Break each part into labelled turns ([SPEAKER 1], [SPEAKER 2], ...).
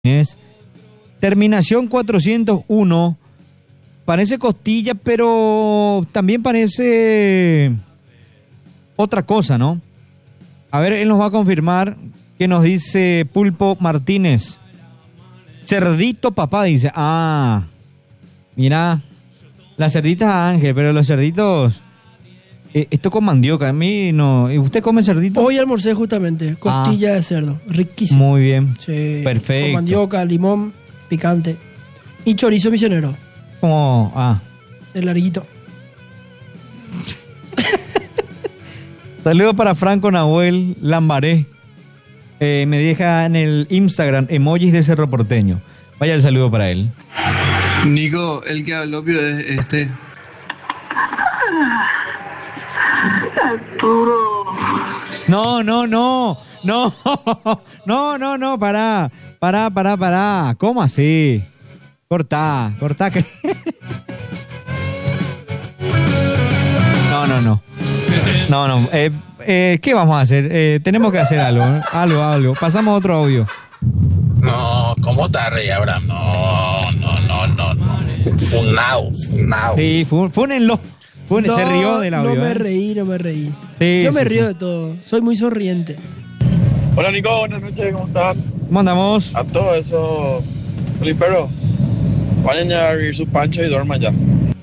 [SPEAKER 1] Es terminación 401. Parece costilla, pero también parece otra cosa, ¿no? A ver, él nos va a confirmar qué nos dice Pulpo Martínez. Cerdito papá, dice. Ah, mira, las cerditas a Ángel, pero los cerditos... esto con mandioca, a mí no... ¿Usted come cerdito?
[SPEAKER 2] Hoy almorcé justamente, costilla de cerdo, riquísimo.
[SPEAKER 1] Muy bien,
[SPEAKER 2] sí,
[SPEAKER 1] perfecto.
[SPEAKER 2] Con mandioca, limón, picante. Y chorizo misionero.
[SPEAKER 1] Como...
[SPEAKER 2] De larguito.
[SPEAKER 1] Saludos para Franco Nahuel Lambaré. Me deja en el Instagram emojis de Cerro Porteño. Vaya el saludo para él.
[SPEAKER 3] Nico, el que habló es este.
[SPEAKER 4] Arturo.
[SPEAKER 1] No, pará. ¿Cómo así? Cortá. No. ¿Qué vamos a hacer? Tenemos que hacer algo, ¿eh? Algo. Pasamos a otro audio.
[SPEAKER 5] No, ¿cómo te reí, Abraham? No. Funado.
[SPEAKER 1] Sí, fúnenlo.
[SPEAKER 2] No,
[SPEAKER 1] se rió del audio.
[SPEAKER 2] No me reí.
[SPEAKER 1] Sí,
[SPEAKER 2] Yo me río de todo. Soy muy sonriente.
[SPEAKER 6] Hola Nico, buenas noches, ¿cómo están?
[SPEAKER 1] ¿Cómo andamos?
[SPEAKER 6] A todo eso, Felipero, vayan a abrir su pancho y duerman ya.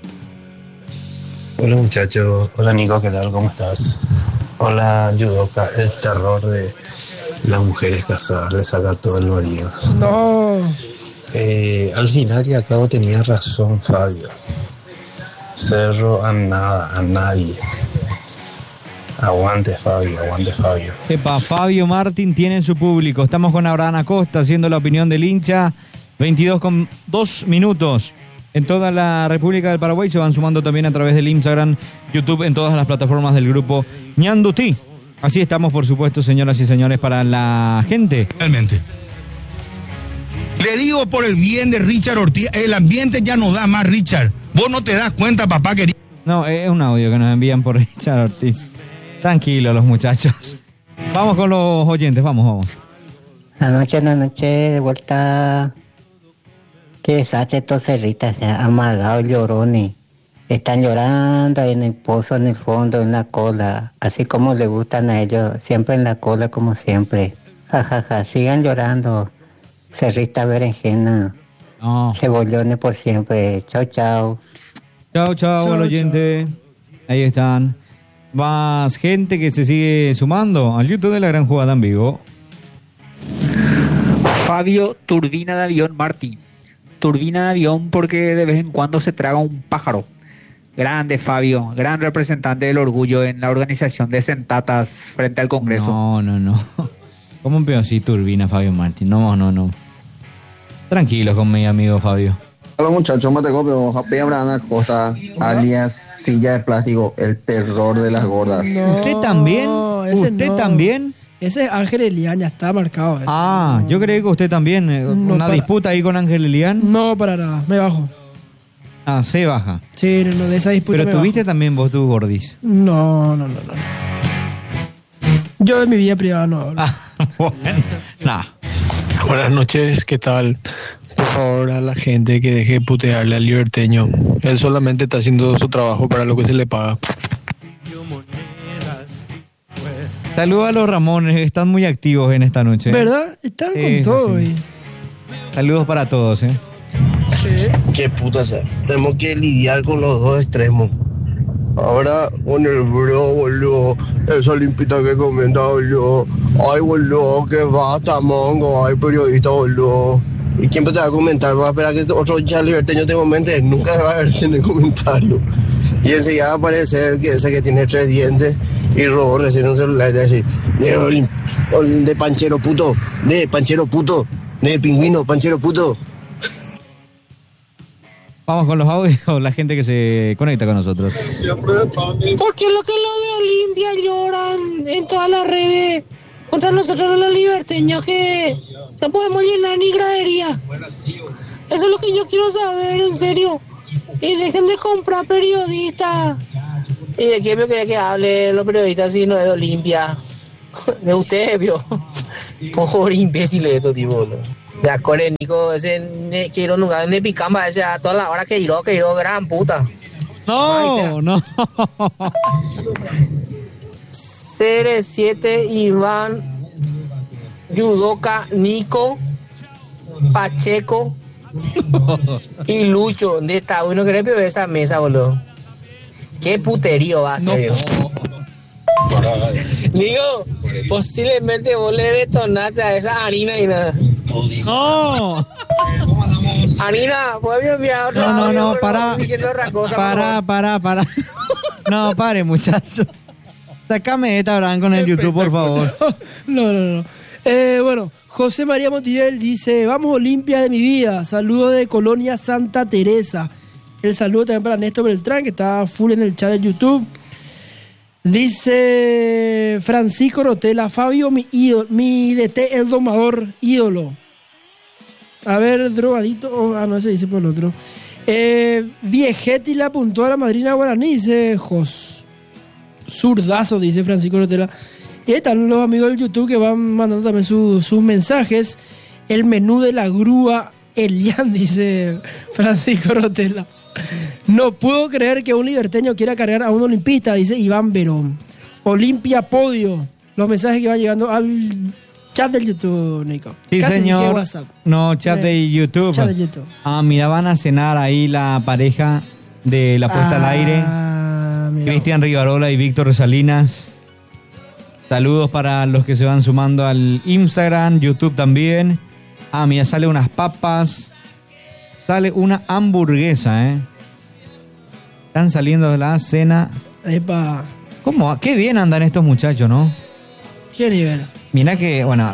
[SPEAKER 7] Hola muchachos, hola Nico, ¿qué tal? ¿Cómo estás? Hola Yudoka, el terror de las mujeres casadas, le saca todo el marido.
[SPEAKER 2] No.
[SPEAKER 7] Al final y al cabo tenía razón Fabio. Cerro a nadie. Aguante Fabio.
[SPEAKER 1] Epa, Fabio Martín tiene su público. Estamos con Abraham Acosta haciendo la opinión del hincha. 22:02 minutos. En toda la República del Paraguay se van sumando también a través del Instagram, YouTube, en todas las plataformas del grupo Ñandutí. Así estamos, por supuesto, señoras y señores, para la gente.
[SPEAKER 8] Realmente. Le digo por el bien de Richard Ortiz, el ambiente ya no da más, Richard. Vos no te das cuenta, papá querido.
[SPEAKER 1] No, es un audio que nos envían por Richard Ortiz. Tranquilos los muchachos. Vamos con los oyentes, vamos.
[SPEAKER 9] La noche, de vuelta. Qué desastre estos cerritas, amargados, llorones. Están llorando ahí en el pozo, en el fondo, en la cola. Así como les gustan a ellos, siempre en la cola como siempre. Jajaja, sigan llorando. Cerrita berenjena.
[SPEAKER 1] No.
[SPEAKER 9] Cebollones por siempre. Chao.
[SPEAKER 1] Chao, al oyente. Ahí están. Más gente que se sigue sumando al YouTube de La Gran Jugada en Vivo.
[SPEAKER 10] Fabio, turbina de avión, Martín. Turbina de avión porque de vez en cuando se traga un pájaro. Grande Fabio, gran representante del orgullo en la organización de sentatas frente al Congreso.
[SPEAKER 1] No. ¿Cómo un así turbina, Fabio Martín? No. Tranquilos con mi amigo Fabio.
[SPEAKER 11] Hola muchachos, Matecopio, Japi Abraham Acosta, alias Silla de Plástico, el terror de las gordas.
[SPEAKER 2] No,
[SPEAKER 1] ¿Usted también? ¿También?
[SPEAKER 2] Ese es Ángel Elián, ya está marcado eso.
[SPEAKER 1] Yo creí que usted también. ¿Una disputa ahí con Ángel Elián?
[SPEAKER 2] No, para nada, me bajo.
[SPEAKER 1] Se baja.
[SPEAKER 2] Sí, no, de esa disputa.
[SPEAKER 1] Pero tuviste también vos tu gordis.
[SPEAKER 2] No. Yo de mi vida privada no hablo.
[SPEAKER 1] Bueno, nah.
[SPEAKER 12] Buenas noches, ¿qué tal? Por favor, a la gente que deje de putearle al liberteño. Él solamente está haciendo su trabajo para lo que se le paga.
[SPEAKER 1] Saludos a los Ramones, que están muy activos en esta noche.
[SPEAKER 2] ¿Verdad? Están con todo hoy.
[SPEAKER 1] Saludos para todos,
[SPEAKER 11] Sí. Qué puta sea. Tenemos que lidiar con los dos extremos. Ahora con el boludo, esa limpita que comenta, boludo. Ay, boludo, que basta, mongo. Ay, periodista, boludo. ¿Y quién te va a comentar? Va a esperar que otro ya liberteño te comente. Nunca va a ver en el comentario. Y enseguida va a aparecer que ese que tiene 3 dientes y robó recién un celular. Y decir, de panchero puto, de pingüino, panchero puto.
[SPEAKER 1] Vamos con los audios, la gente que se conecta con nosotros.
[SPEAKER 13] Porque lo que lo de Olimpia lloran en todas las redes contra nosotros los liberteños que no podemos llenar ni gradería. Eso es lo que yo quiero saber, en serio. Y dejen de comprar periodistas. ¿Y de qué me quería que hable los periodistas si no es de Olimpia? De ustedes, vio. Pobre imbécil de estos tipos, ¿no? Me acuerdo, Nico, ese quiero nunca de picamba, ese a toda la hora que iró, gran puta.
[SPEAKER 1] No, no.
[SPEAKER 13] CR7, Iván, Yudoka, Nico, Pacheco y Lucho. De esta uno que ver esa mesa, boludo. Qué puterío va a ser. Digo, posiblemente vos le detonaste a esa harina y nada.
[SPEAKER 1] No.
[SPEAKER 13] Harina, ¿puedes enviar otro audio?
[SPEAKER 1] No, para.
[SPEAKER 13] Diciendo otra cosa,
[SPEAKER 1] Para. No, pare, muchacho. Sácame esta, Abraham, con el YouTube, por favor.
[SPEAKER 2] No. Bueno, José María Montiel dice: vamos Olimpia de mi vida. Saludo de Colonia Santa Teresa. El saludo también para Néstor Beltrán, que está full en el chat de YouTube. Dice Francisco Rotela: Fabio, mi ídolo, mi DT, el domador, ídolo. A ver, drogadito. No se dice por el otro. Viejetti le apuntó a la madrina guaraní, dice Jos. Zurdazo, dice Francisco Rotela. Y ahí están los amigos del YouTube que van mandando también sus mensajes. El menú de la grúa Elian, dice Francisco Rotela. No puedo creer que un liberteño quiera cargar a un olimpista, dice Iván Verón. Olimpia podio. Los mensajes que van llegando al chat del YouTube, Nico.
[SPEAKER 1] Sí,
[SPEAKER 2] casi
[SPEAKER 1] señor.
[SPEAKER 2] dije WhatsApp.
[SPEAKER 1] No, chat de YouTube.
[SPEAKER 2] Chat de YouTube.
[SPEAKER 1] Mira, van a cenar ahí la pareja de La Puesta al Aire. Cristian Rivarola y Víctor Salinas. Saludos para los que se van sumando al Instagram, YouTube también. Mira, sale unas papas. Sale una hamburguesa, Están saliendo de la cena.
[SPEAKER 2] Epa.
[SPEAKER 1] ¿Cómo? Qué bien andan estos muchachos, ¿no?
[SPEAKER 2] ¿Qué nivel?
[SPEAKER 1] Mira que, bueno.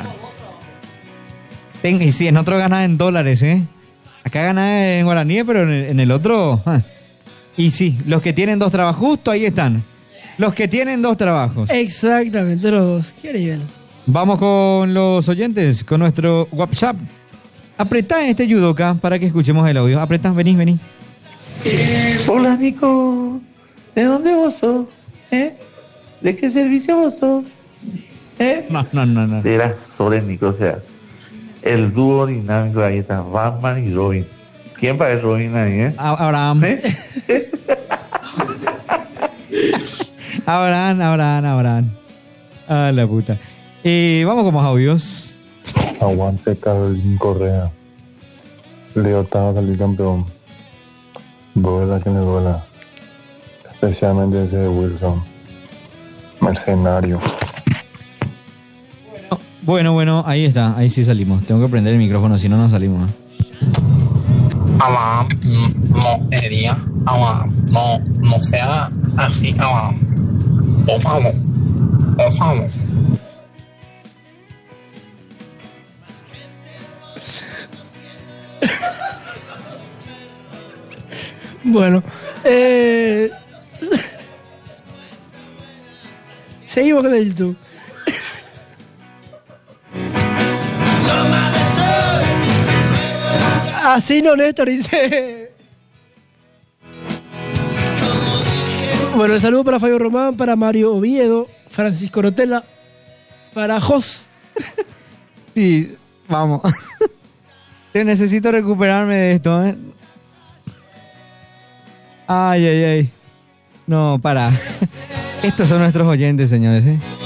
[SPEAKER 1] Y sí, en otro ganas en dólares, Acá ganas en guaraní, pero en el otro. Y sí, los que tienen 2 trabajos, justo ahí están. Los que tienen 2 trabajos.
[SPEAKER 2] Exactamente, los 2. ¿Qué nivel?
[SPEAKER 1] Vamos con los oyentes, con nuestro WhatsApp. Apretá este Yudoka para que escuchemos el audio. Apretá, vení.
[SPEAKER 4] Hola, Nico. ¿De dónde vos sos? ¿De qué servicio vos sos?
[SPEAKER 1] No.
[SPEAKER 4] Era Sole, Nico, o sea, el dúo dinámico ahí está, Batman y Robin. ¿Quién parece Robin ahí,
[SPEAKER 1] Abraham. Abraham. A la puta. Vamos con más audios.
[SPEAKER 14] Aguante Carolín Correa. Leo estaba salir campeón. Duela que me duela. Especialmente ese de Wilson. Mercenario.
[SPEAKER 1] Bueno, ahí está. Ahí sí salimos. Tengo que prender el micrófono, si no, no salimos.
[SPEAKER 5] No, Elia. No sea así. Por favor.
[SPEAKER 2] Bueno, seguimos con el YouTube. Así no, Néstor, dice. Bueno, el saludo para Fabio Román, para Mario Oviedo, Francisco Rotela, para Jos.
[SPEAKER 1] Sí, vamos. Te necesito recuperarme de esto, Ay. No, para. Estos son nuestros oyentes, señores,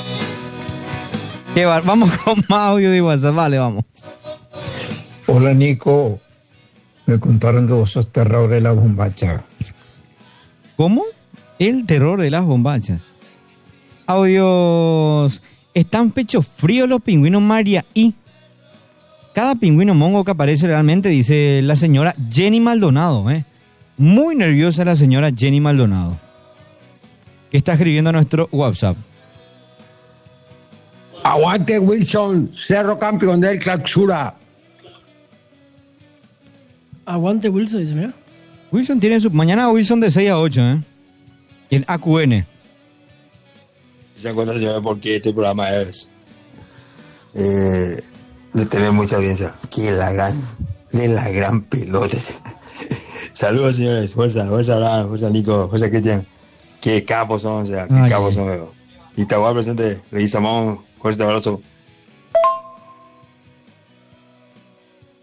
[SPEAKER 1] Vamos con más audio de WhatsApp. Vale, vamos.
[SPEAKER 15] Hola, Nico. Me contaron que vos sos terror de la bombacha.
[SPEAKER 1] ¿Cómo? El terror de las bombachas. Audios. Están pecho frío los pingüinos María y cada pingüino mongo que aparece realmente, dice la señora Jenny Maldonado, Muy nerviosa la señora Jenny Maldonado, que está escribiendo a nuestro WhatsApp.
[SPEAKER 16] Aguante Wilson, Cerro campeón del clausura.
[SPEAKER 2] Aguante Wilson, dice, mira.
[SPEAKER 1] Wilson tiene mañana Wilson de 6 a 8, Y en AQN.
[SPEAKER 7] ¿Se acuerdan, señores, por qué este programa es de tener mucha audiencia? Que la gran pelota. Saludos, señores. Fuerza, Abraham, fuerza, Nico, fuerza, Cristian. Qué capos son, capos son. Y te voy a presente, le dice fuerza, abrazo.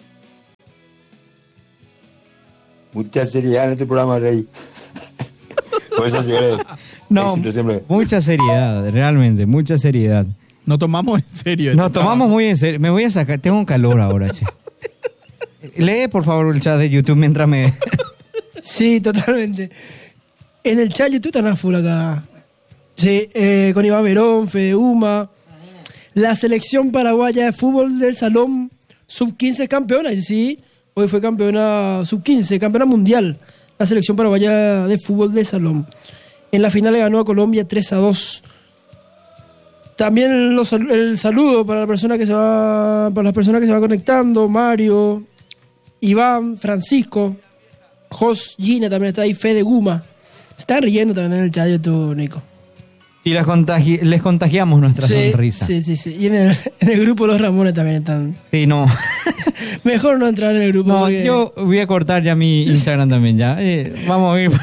[SPEAKER 7] Mucha seriedad en este programa, Rey. Fuerza, señores.
[SPEAKER 1] No,
[SPEAKER 7] Éxito siempre.
[SPEAKER 1] mucha seriedad, realmente, mucha seriedad.
[SPEAKER 8] Nos tomamos en serio.
[SPEAKER 1] Nos tomamos muy en serio. Me voy a sacar, tengo un calor ahora, che. Lee, por favor, el chat de YouTube mientras me...
[SPEAKER 2] Sí, totalmente. En el chat YouTube están a full acá. Sí, con Iván Verón, Fede Uma. La selección paraguaya de fútbol del salón sub-15 campeona. Y sí, hoy fue campeona sub-15, campeona mundial. La selección paraguaya de fútbol del salón. En la final le ganó a Colombia 3-2. También el saludo para la persona que se va, para las personas que se van conectando. Mario, Iván, Francisco, Jos, Gina también está ahí, Fede Guma. Se están riendo también en el chat de YouTube, Nico.
[SPEAKER 1] Y les contagiamos nuestra sonrisa.
[SPEAKER 2] Sí. Y en el grupo Los Ramones también están.
[SPEAKER 1] Sí, no.
[SPEAKER 2] Mejor no entrar en el grupo.
[SPEAKER 1] No,
[SPEAKER 2] porque...
[SPEAKER 1] yo voy a cortar ya mi Instagram también, ya. Vamos a ir.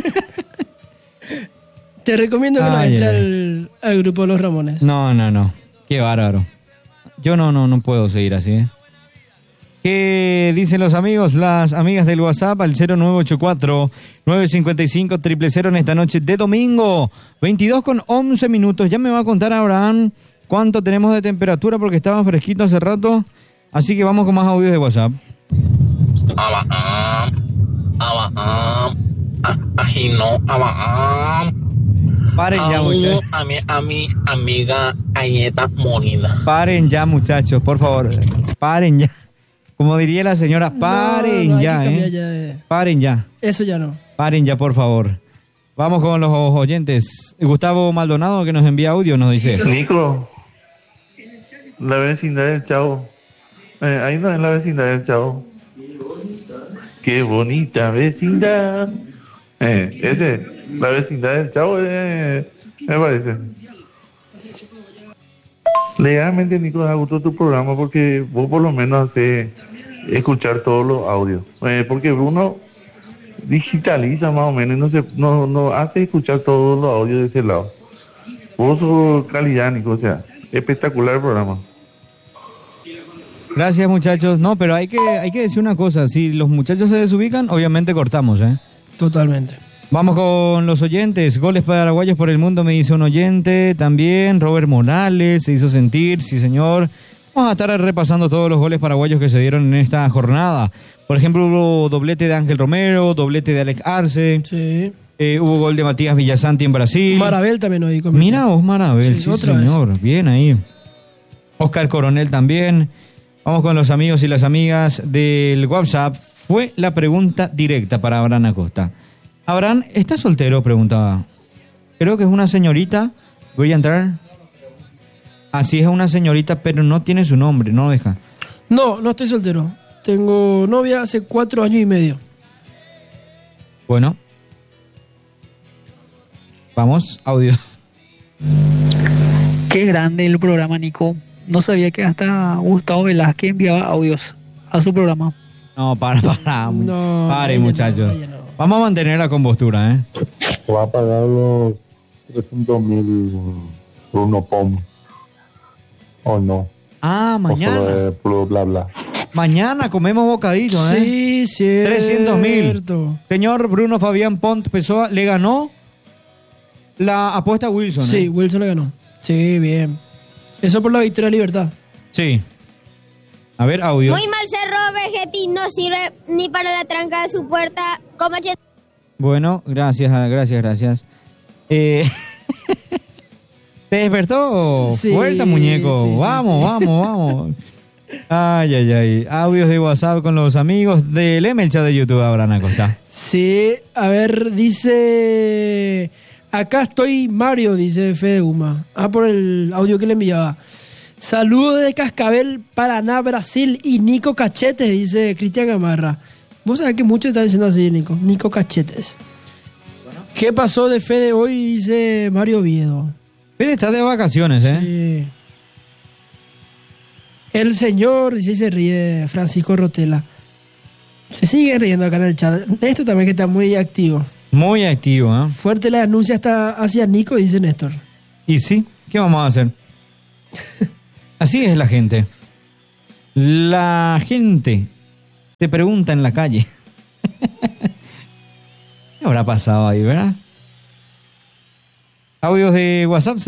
[SPEAKER 2] Te recomiendo que no entres al grupo de Los Ramones.
[SPEAKER 1] No. Qué bárbaro. Yo no puedo seguir así, ¿eh? ¿Qué dicen los amigos, las amigas del WhatsApp al 0984-955-000 en esta noche de domingo? 22:11 minutos. Ya me va a contar Abraham cuánto tenemos de temperatura porque estaban fresquitos hace rato. Así que vamos con más audios de WhatsApp. Paren ya, muchachos.
[SPEAKER 5] A mi amiga Ayeta Molina.
[SPEAKER 1] Paren ya, muchachos, por favor. Paren ya. Como diría la señora, paren ya, Paren ya.
[SPEAKER 2] Eso ya no.
[SPEAKER 1] Paren ya, por favor. Vamos con los oyentes. Gustavo Maldonado, que nos envía audio, nos dice.
[SPEAKER 14] Nico, la vecindad del Chavo. Ahí no es la vecindad del Chavo. Qué bonita vecindad. La vecindad del Chavo, me parece. Legalmente, Nico, da gusto tu programa porque vos por lo menos haces escuchar todos los audios. Porque uno digitaliza más o menos y no hace escuchar todos los audios de ese lado. Vos sos calidad, Nico, o sea, espectacular el programa.
[SPEAKER 1] Gracias, muchachos. No, pero hay que decir una cosa. Si los muchachos se desubican, obviamente cortamos, ¿eh?
[SPEAKER 2] Totalmente.
[SPEAKER 1] Vamos con los oyentes. Goles paraguayos por el mundo, me dice un oyente. También Robert Morales se hizo sentir, sí señor. Vamos a estar repasando todos los goles paraguayos que se dieron en esta jornada. Por ejemplo, hubo doblete de Ángel Romero, doblete de Alex Arce.
[SPEAKER 2] Sí.
[SPEAKER 1] Hubo gol de Matías Villasanti en Brasil.
[SPEAKER 2] Marabel también hoy.
[SPEAKER 1] Mira vos, Marabel, sí
[SPEAKER 2] otra
[SPEAKER 1] señor.
[SPEAKER 2] vez.
[SPEAKER 1] Bien ahí. Oscar Coronel también. Vamos con los amigos y las amigas del WhatsApp. Fue la pregunta directa para Abraham Acosta. Abraham, ¿está soltero? Preguntaba. Creo que es una señorita. Voy a entrar. Así es una señorita, pero no tiene su nombre, no lo deja.
[SPEAKER 2] No estoy soltero. Tengo novia hace 4 años y medio.
[SPEAKER 1] Bueno. Vamos, audio.
[SPEAKER 10] Qué grande el programa, Nico. No sabía que hasta Gustavo Velázquez enviaba audios a su programa.
[SPEAKER 1] No, para. Pare, muchachos. Vamos a mantener la compostura, ¿eh?
[SPEAKER 14] Va a pagar los 300.000 Bruno Pom. ¿O no?
[SPEAKER 1] Ah, mañana.
[SPEAKER 14] O solo puro bla bla.
[SPEAKER 1] Mañana comemos bocadito, ¿eh?
[SPEAKER 2] Sí, cierto.
[SPEAKER 1] 300.000. Señor Bruno Fabián Pont Pessoa le ganó la apuesta a Wilson.
[SPEAKER 2] Sí, Wilson le ganó. Sí, bien. Eso por la victoria de Libertad.
[SPEAKER 1] Sí. A ver, audio.
[SPEAKER 17] Muy mal cerró Vegetti, no sirve ni para la tranca de su puerta.
[SPEAKER 1] Bueno, gracias. ¿Te despertó?
[SPEAKER 2] Sí,
[SPEAKER 1] Fuerza, muñeco.
[SPEAKER 2] sí,
[SPEAKER 1] vamos. Ay. Audios de WhatsApp con los amigos del el chat de YouTube, Abraham Acosta.
[SPEAKER 2] Sí, a ver, dice... Acá estoy, Mario, dice Fede Uma. Por el audio que le enviaba. Saludos de Cascabel, Paraná, Brasil y Nico Cachetes, dice Cristian Gamarra. Vos sabés que muchos están diciendo así, Nico Cachetes. Bueno. ¿Qué pasó de Fede hoy? Dice Mario Oviedo.
[SPEAKER 1] Fede está de vacaciones, ¿eh?
[SPEAKER 2] Sí. El señor, dice, se ríe Francisco Rotela. Se sigue riendo acá en el chat. Esto también que está muy activo.
[SPEAKER 1] Muy activo, ¿eh?
[SPEAKER 2] Fuerte la denuncia hasta hacia Nico, dice Néstor.
[SPEAKER 1] Y sí, ¿qué vamos a hacer? Así es la gente. La gente te pregunta en la calle. ¿Qué habrá pasado ahí, verdad? Audios de WhatsApp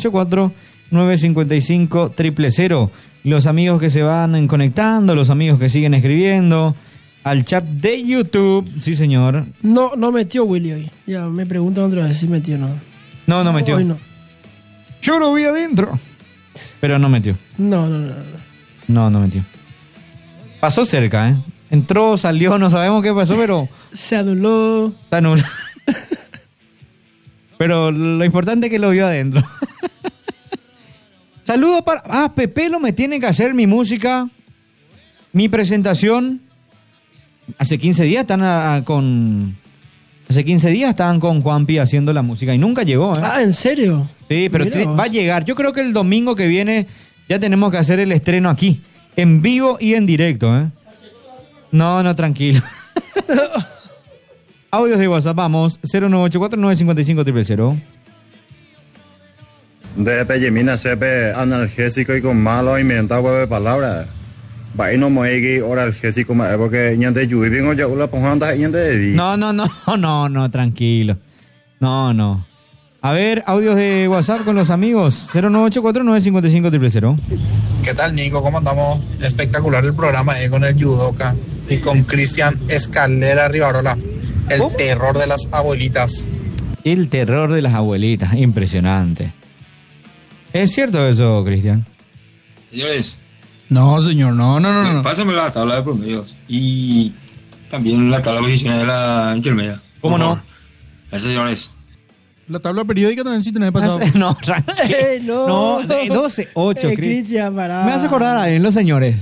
[SPEAKER 1] 0984-955-000. Los amigos que se van conectando, los amigos que siguen escribiendo. Al chat de YouTube, sí señor.
[SPEAKER 2] No metió Willy hoy. Ya me preguntan otra vez si metió o no.
[SPEAKER 1] No metió.
[SPEAKER 2] Hoy no.
[SPEAKER 1] Yo lo vi adentro. Pero no metió.
[SPEAKER 2] No.
[SPEAKER 1] No metió. Pasó cerca, ¿eh? Entró, salió, no sabemos qué pasó, pero...
[SPEAKER 2] Se anuló.
[SPEAKER 1] Pero lo importante es que lo vio adentro. Saludos para... Pepe me tiene que hacer mi música, mi presentación. Hace 15 días estaban con Juanpi haciendo la música y nunca llegó, ¿eh?
[SPEAKER 2] ¿En serio?
[SPEAKER 1] Sí, pero va a llegar. Yo creo que el domingo que viene ya tenemos que hacer el estreno aquí, en vivo y en directo, ¿eh? No, tranquilo. Audios de WhatsApp, vamos, 0984-955-000.
[SPEAKER 18] De Pellemina sepe analgésico y con malo inventado de palabras. Va y no me analgésico más porque ñante lluvia vengo ya la ponjanda ñante de
[SPEAKER 1] No, tranquilo. No. A ver, audios de WhatsApp con los amigos, 0984-955-000.
[SPEAKER 19] ¿Qué tal, Nico? ¿Cómo andamos? Espectacular el programa con el judoka y con Cristian Escalera Rivarola. El terror de las abuelitas.
[SPEAKER 1] El terror de las abuelitas, impresionante. ¿Es cierto eso, Cristian?
[SPEAKER 20] Señores.
[SPEAKER 1] No, señor, no.
[SPEAKER 20] Pásame la tabla de promedios y también la tabla de posiciones de la intermedia.
[SPEAKER 1] ¿Cómo no?
[SPEAKER 20] Gracias, señores.
[SPEAKER 8] La tabla periódica también sí tenés pasado.
[SPEAKER 1] No, tranquilo. No, 12-8,
[SPEAKER 2] Cristian, pará.
[SPEAKER 1] Me hace acordar a él, los señores.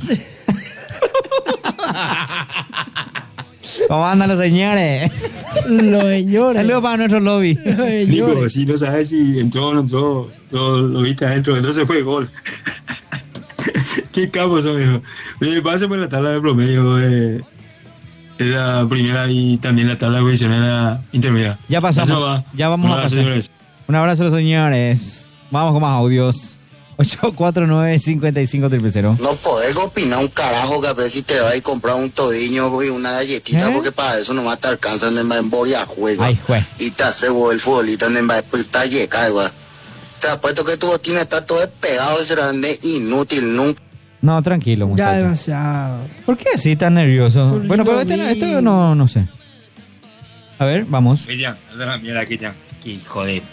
[SPEAKER 1] ¿Cómo andan los señores?
[SPEAKER 2] Los señores.
[SPEAKER 1] Saludos para nuestro lobby.
[SPEAKER 20] Nico, si no sabes si entró o no entró, lo viste adentro, entonces fue gol. Qué capo son, hijo. Pásame la tabla de promedio de la primera y también la tabla de posición de la intermedia.
[SPEAKER 1] Ya pasamos. Ya vamos a pasar. Señores. Un abrazo a los señores. Vamos con más audios. 849-55-000.
[SPEAKER 21] No podés opinar un carajo que a ver si te vas a comprar un todiño y una galletita, porque para eso nomás te alcanzan en Boria juego. Y te hace el futbolito en puta yeca, güey. Te apuesto que tu botín está todo despegado y será inútil nunca.
[SPEAKER 1] No, tranquilo, muchachos.
[SPEAKER 2] Ya demasiado.
[SPEAKER 1] ¿Por qué así tan nervioso? Bueno, pero esto no sé. A ver, vamos.
[SPEAKER 20] Cristian, de la mierda, Cristian. Qué hijo de.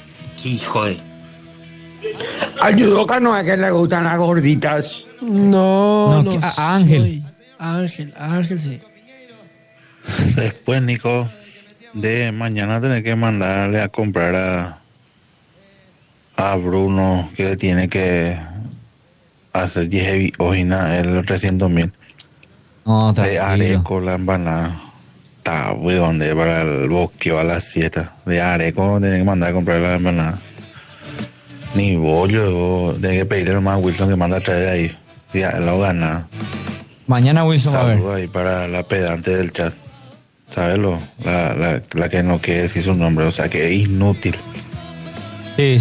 [SPEAKER 16] Al judoka no es que le gustan las gorditas.
[SPEAKER 2] No.
[SPEAKER 1] A Ángel.
[SPEAKER 2] Ángel, sí.
[SPEAKER 22] Después, Nico, de mañana tener que mandarle a comprar a Bruno, que tiene que hacer 10 ojina el 300.000.
[SPEAKER 1] No,
[SPEAKER 22] de Areco, la empanada. Está weón, de para el bosqueo a la siesta. De Areco tiene que mandar a comprar la empanada. Ni bollo, tiene que pedirle nomás a Wilson que manda a traer de ahí. Ya lo gana.
[SPEAKER 1] Mañana Wilson va a ver.
[SPEAKER 22] Saludos ahí para la pedante del chat. ¿Sabes? La que no quiere decir su nombre, o sea que es inútil.
[SPEAKER 1] Sí.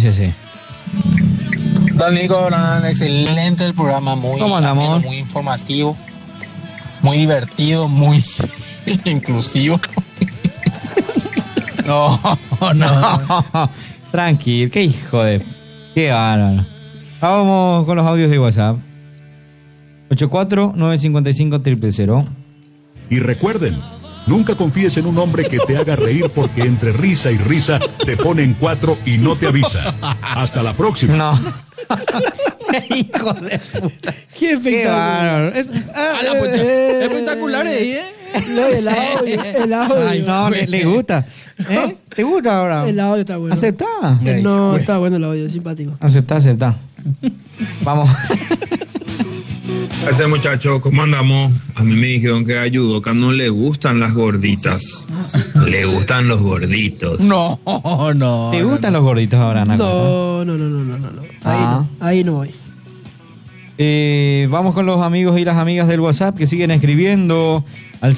[SPEAKER 5] Don Nico, excelente el programa, muy ameno, muy informativo, muy divertido, muy inclusivo.
[SPEAKER 1] No. Tranquilo, qué hijo de... Qué bárbaro. Vamos con los audios de WhatsApp. 84-955-000.
[SPEAKER 23] Y recuerden, nunca confíes en un hombre que te haga reír porque entre risa y risa te pone en 4 y no te avisa. Hasta la próxima.
[SPEAKER 1] No. Hijo de puta. Qué espectacular.
[SPEAKER 8] Espectacular, ¿eh?
[SPEAKER 2] El audio.
[SPEAKER 1] Ay, no, le gusta. ¿Te gusta ahora?
[SPEAKER 2] El audio está bueno.
[SPEAKER 1] ¿Aceptá?
[SPEAKER 2] No, está bueno el audio, es simpático.
[SPEAKER 1] Aceptá. Vamos.
[SPEAKER 24] Ese muchacho, ¿cómo andamos? A mí me dijeron que a Yudoka no le gustan las gorditas. Le gustan los gorditos.
[SPEAKER 1] No. ¿Te gustan los gorditos ahora, Naco?
[SPEAKER 2] No. Ahí no voy.
[SPEAKER 1] Vamos con los amigos y las amigas del WhatsApp que siguen escribiendo al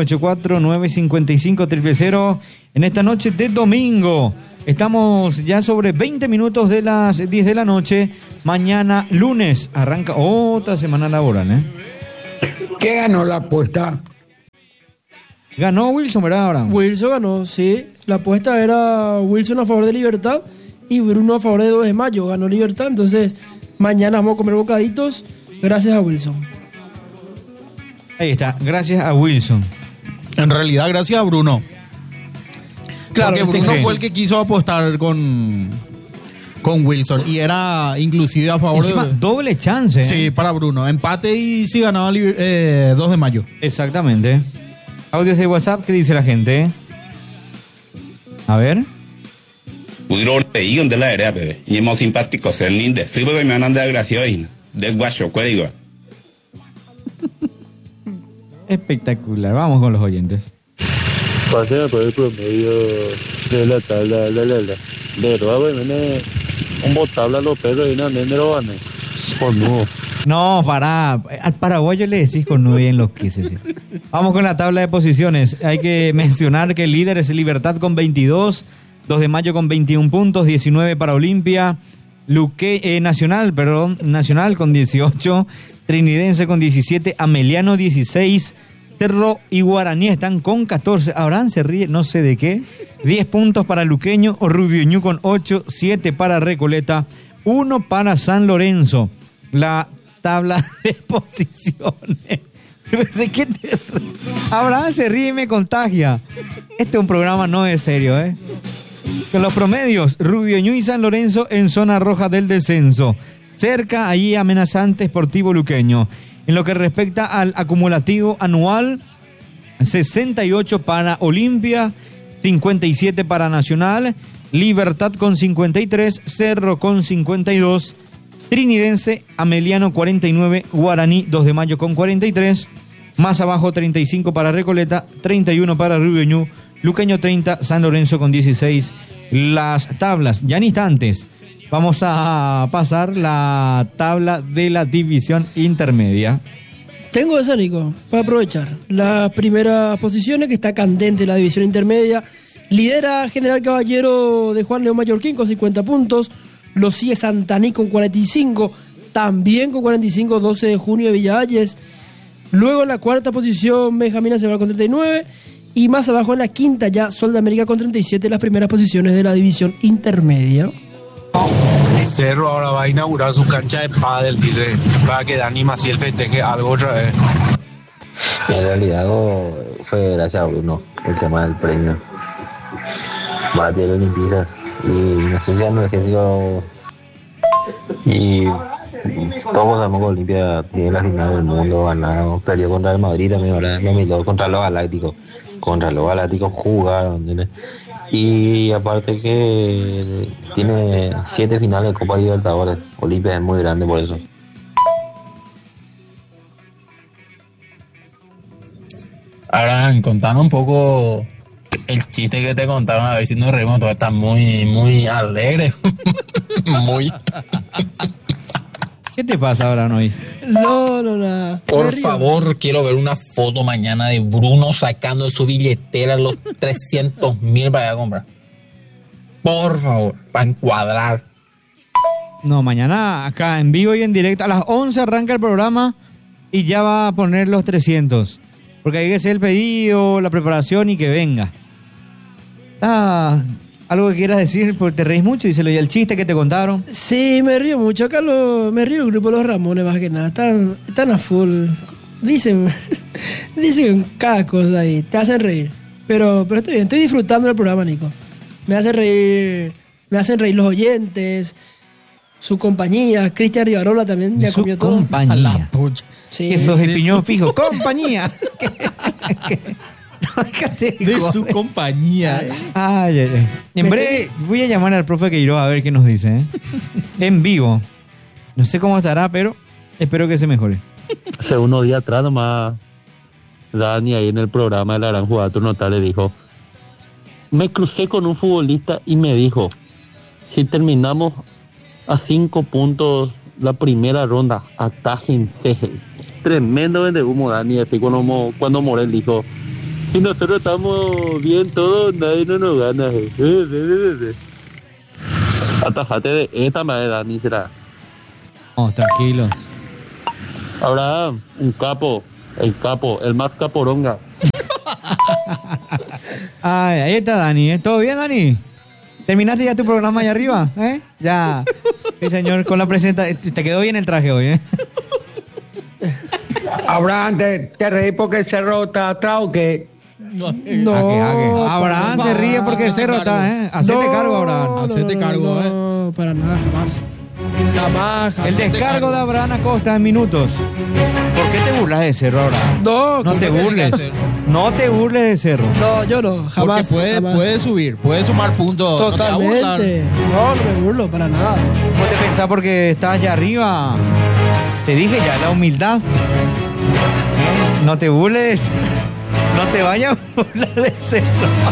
[SPEAKER 1] 0984-955-000 en esta noche de domingo. Estamos ya sobre 20 minutos de las 10 de la noche. Mañana lunes arranca otra semana laboral,
[SPEAKER 16] ¿Qué ganó la apuesta?
[SPEAKER 1] Ganó Wilson, ¿verdad, Abraham?
[SPEAKER 2] Wilson ganó, sí. La apuesta era Wilson a favor de Libertad y Bruno a favor de 2 de mayo. Ganó Libertad, entonces mañana vamos a comer bocaditos gracias a Wilson.
[SPEAKER 1] Ahí está, gracias a Wilson.
[SPEAKER 3] En realidad, gracias a Bruno.
[SPEAKER 2] Claro,
[SPEAKER 3] porque Bruno fue el que quiso apostar con Wilson y era inclusive a favor
[SPEAKER 1] encima,
[SPEAKER 3] de...
[SPEAKER 1] doble chance.
[SPEAKER 3] Sí, para Bruno. Empate y si ganaba 2 de mayo.
[SPEAKER 1] Exactamente. Audios de WhatsApp, ¿qué dice la gente? A ver.
[SPEAKER 6] Pudieron leer de la era, bebé. Y hemos simpáticos, el linde. Sí, porque me andan de agresión. De guacho, cuelgo.
[SPEAKER 1] Espectacular. Vamos con los oyentes.
[SPEAKER 9] Pasea por el promedio de la tabla, de robo, viene un botabla a los perros y no van por nuevo.
[SPEAKER 1] No, pará. Al paraguayo le decís con no bien lo que se. Vamos con la tabla de posiciones. Hay que mencionar que el líder es Libertad con 22, 2 de mayo con 21 puntos, 19 para Olimpia, Nacional con 18, Trinidense con 17, Ameliano 16, Cerro y Guaraní están con 14. Abraham se ríe, no sé de qué. 10 puntos para Luqueño, Rubioñú con 8, 7 para Recoleta, 1 para San Lorenzo. La tabla de posiciones. ¿De qué te ríes? Abraham se ríe y me contagia. Este es un programa no es serio, ¿eh? Con los promedios, Rubioñú y San Lorenzo en zona roja del descenso. Cerca, ahí amenazante Sportivo Luqueño. En lo que respecta al acumulativo anual, 68 para Olimpia, 57 para Nacional, Libertad con 53, Cerro con 52, Trinidense, Ameliano 49, Guaraní 2 de mayo con 43, más abajo 35 para Recoleta, 31 para Rubioñú, Luqueño 30, San Lorenzo con 16. Las tablas, ya en instantes, vamos a pasar la tabla de la división intermedia.
[SPEAKER 2] Tengo esa, Nico, para aprovechar. Las primeras posiciones, que está candente la división intermedia. Lidera General Caballero de Juan León Mallorquín con 50 puntos. Lo sigue Santaní con 45. También con 45, 12 de junio de Villalles. Luego en la cuarta posición, Benjamín Aceval con 39. Y más abajo en la quinta ya, Sol de América con 37. Las primeras posiciones de la división intermedia.
[SPEAKER 12] Cerro ahora va a inaugurar su cancha de pádel, dice, para que Dani Maciel festeje algo otra vez.
[SPEAKER 9] En realidad fue gracias a Bruno el tema del premio. Va de la Olimpiada y no sé si analgésico y todos sabemos que Olimpia tiene la final del mundo ganado, perdió contra el Madrid también, ahora en 2002 contra los Galácticos jugaron, ¿entiendes? Y aparte que tiene 7 finales de Copa Libertadores. Olimpia es muy grande por eso.
[SPEAKER 5] Ahora, contanos un poco el chiste que te contaron, a ver si nos reímos. Todo está muy alegre. Muy.
[SPEAKER 1] ¿Qué te pasa ahora, Noy?
[SPEAKER 2] No, nada.
[SPEAKER 5] Por favor, quiero ver una foto mañana de Bruno sacando de su billetera los 300,000 para ir a comprar. Por favor, para encuadrar.
[SPEAKER 1] No, mañana acá en vivo y en directo a las 11 arranca el programa y ya va a poner los 300. Porque hay que hacer el pedido, la preparación y que venga. ¿Algo que quieras decir? Porque te reís mucho, díselo. ¿Y el chiste que te contaron?
[SPEAKER 2] Sí, me río mucho. Acá me río el grupo de los Ramones más que nada. Están a full. Dicen cada cosa ahí. Te hacen reír. Pero está bien. Estoy disfrutando del programa, Nico. Me hacen reír los oyentes, su compañía. Cristian Rivarola también ya comió todo.
[SPEAKER 1] Compañía.
[SPEAKER 2] A la pucha.
[SPEAKER 1] Sí. Eso es el piñón fijo. ¡Compañía!
[SPEAKER 3] De su compañía.
[SPEAKER 1] Ay. En breve voy a llamar al profe Queiroz a ver qué nos dice, ¿eh? En vivo. No sé cómo estará, pero espero que se mejore.
[SPEAKER 9] Hace unos días atrás nomás Dani ahí en el programa de la gran jugada notable dijo: me crucé con un futbolista y me dijo, si terminamos a 5 puntos la primera ronda, atájense. Tremendo vende humo, Dani, así cuando Morel dijo, si nosotros estamos bien todos, nadie no nos gana. Atajate de esta manera, Dani, será.
[SPEAKER 1] Oh, tranquilos.
[SPEAKER 9] Ahora, el más caporonga.
[SPEAKER 1] Ay, ahí está Dani, ¿eh? ¿Todo bien, Dani? ¿Terminaste ya tu programa allá arriba? Ya. Sí, señor, con la presentación. Te quedó bien el traje hoy, ¿eh?
[SPEAKER 16] Abraham, ¿te reí porque el cerro está atrás o qué?
[SPEAKER 2] No.
[SPEAKER 1] Abraham se ríe porque el cerro está, ¿eh? Hacete cargo, Abraham.
[SPEAKER 3] Hacete cargo,
[SPEAKER 2] No, para nada, jamás. Jamás.
[SPEAKER 1] El descargo de Abraham Acosta en minutos. ¿Por qué te burlas de cerro, Abraham?
[SPEAKER 2] No
[SPEAKER 1] te burles. No te burles de cerro.
[SPEAKER 2] No, yo no, jamás.
[SPEAKER 3] Porque puede subir, puede sumar puntos.
[SPEAKER 2] Totalmente. No me burlo para nada.
[SPEAKER 1] ¿Vos te pensás porque estás allá arriba? Te dije ya, la humildad. No te burles. No te vayas a burlar de cerro.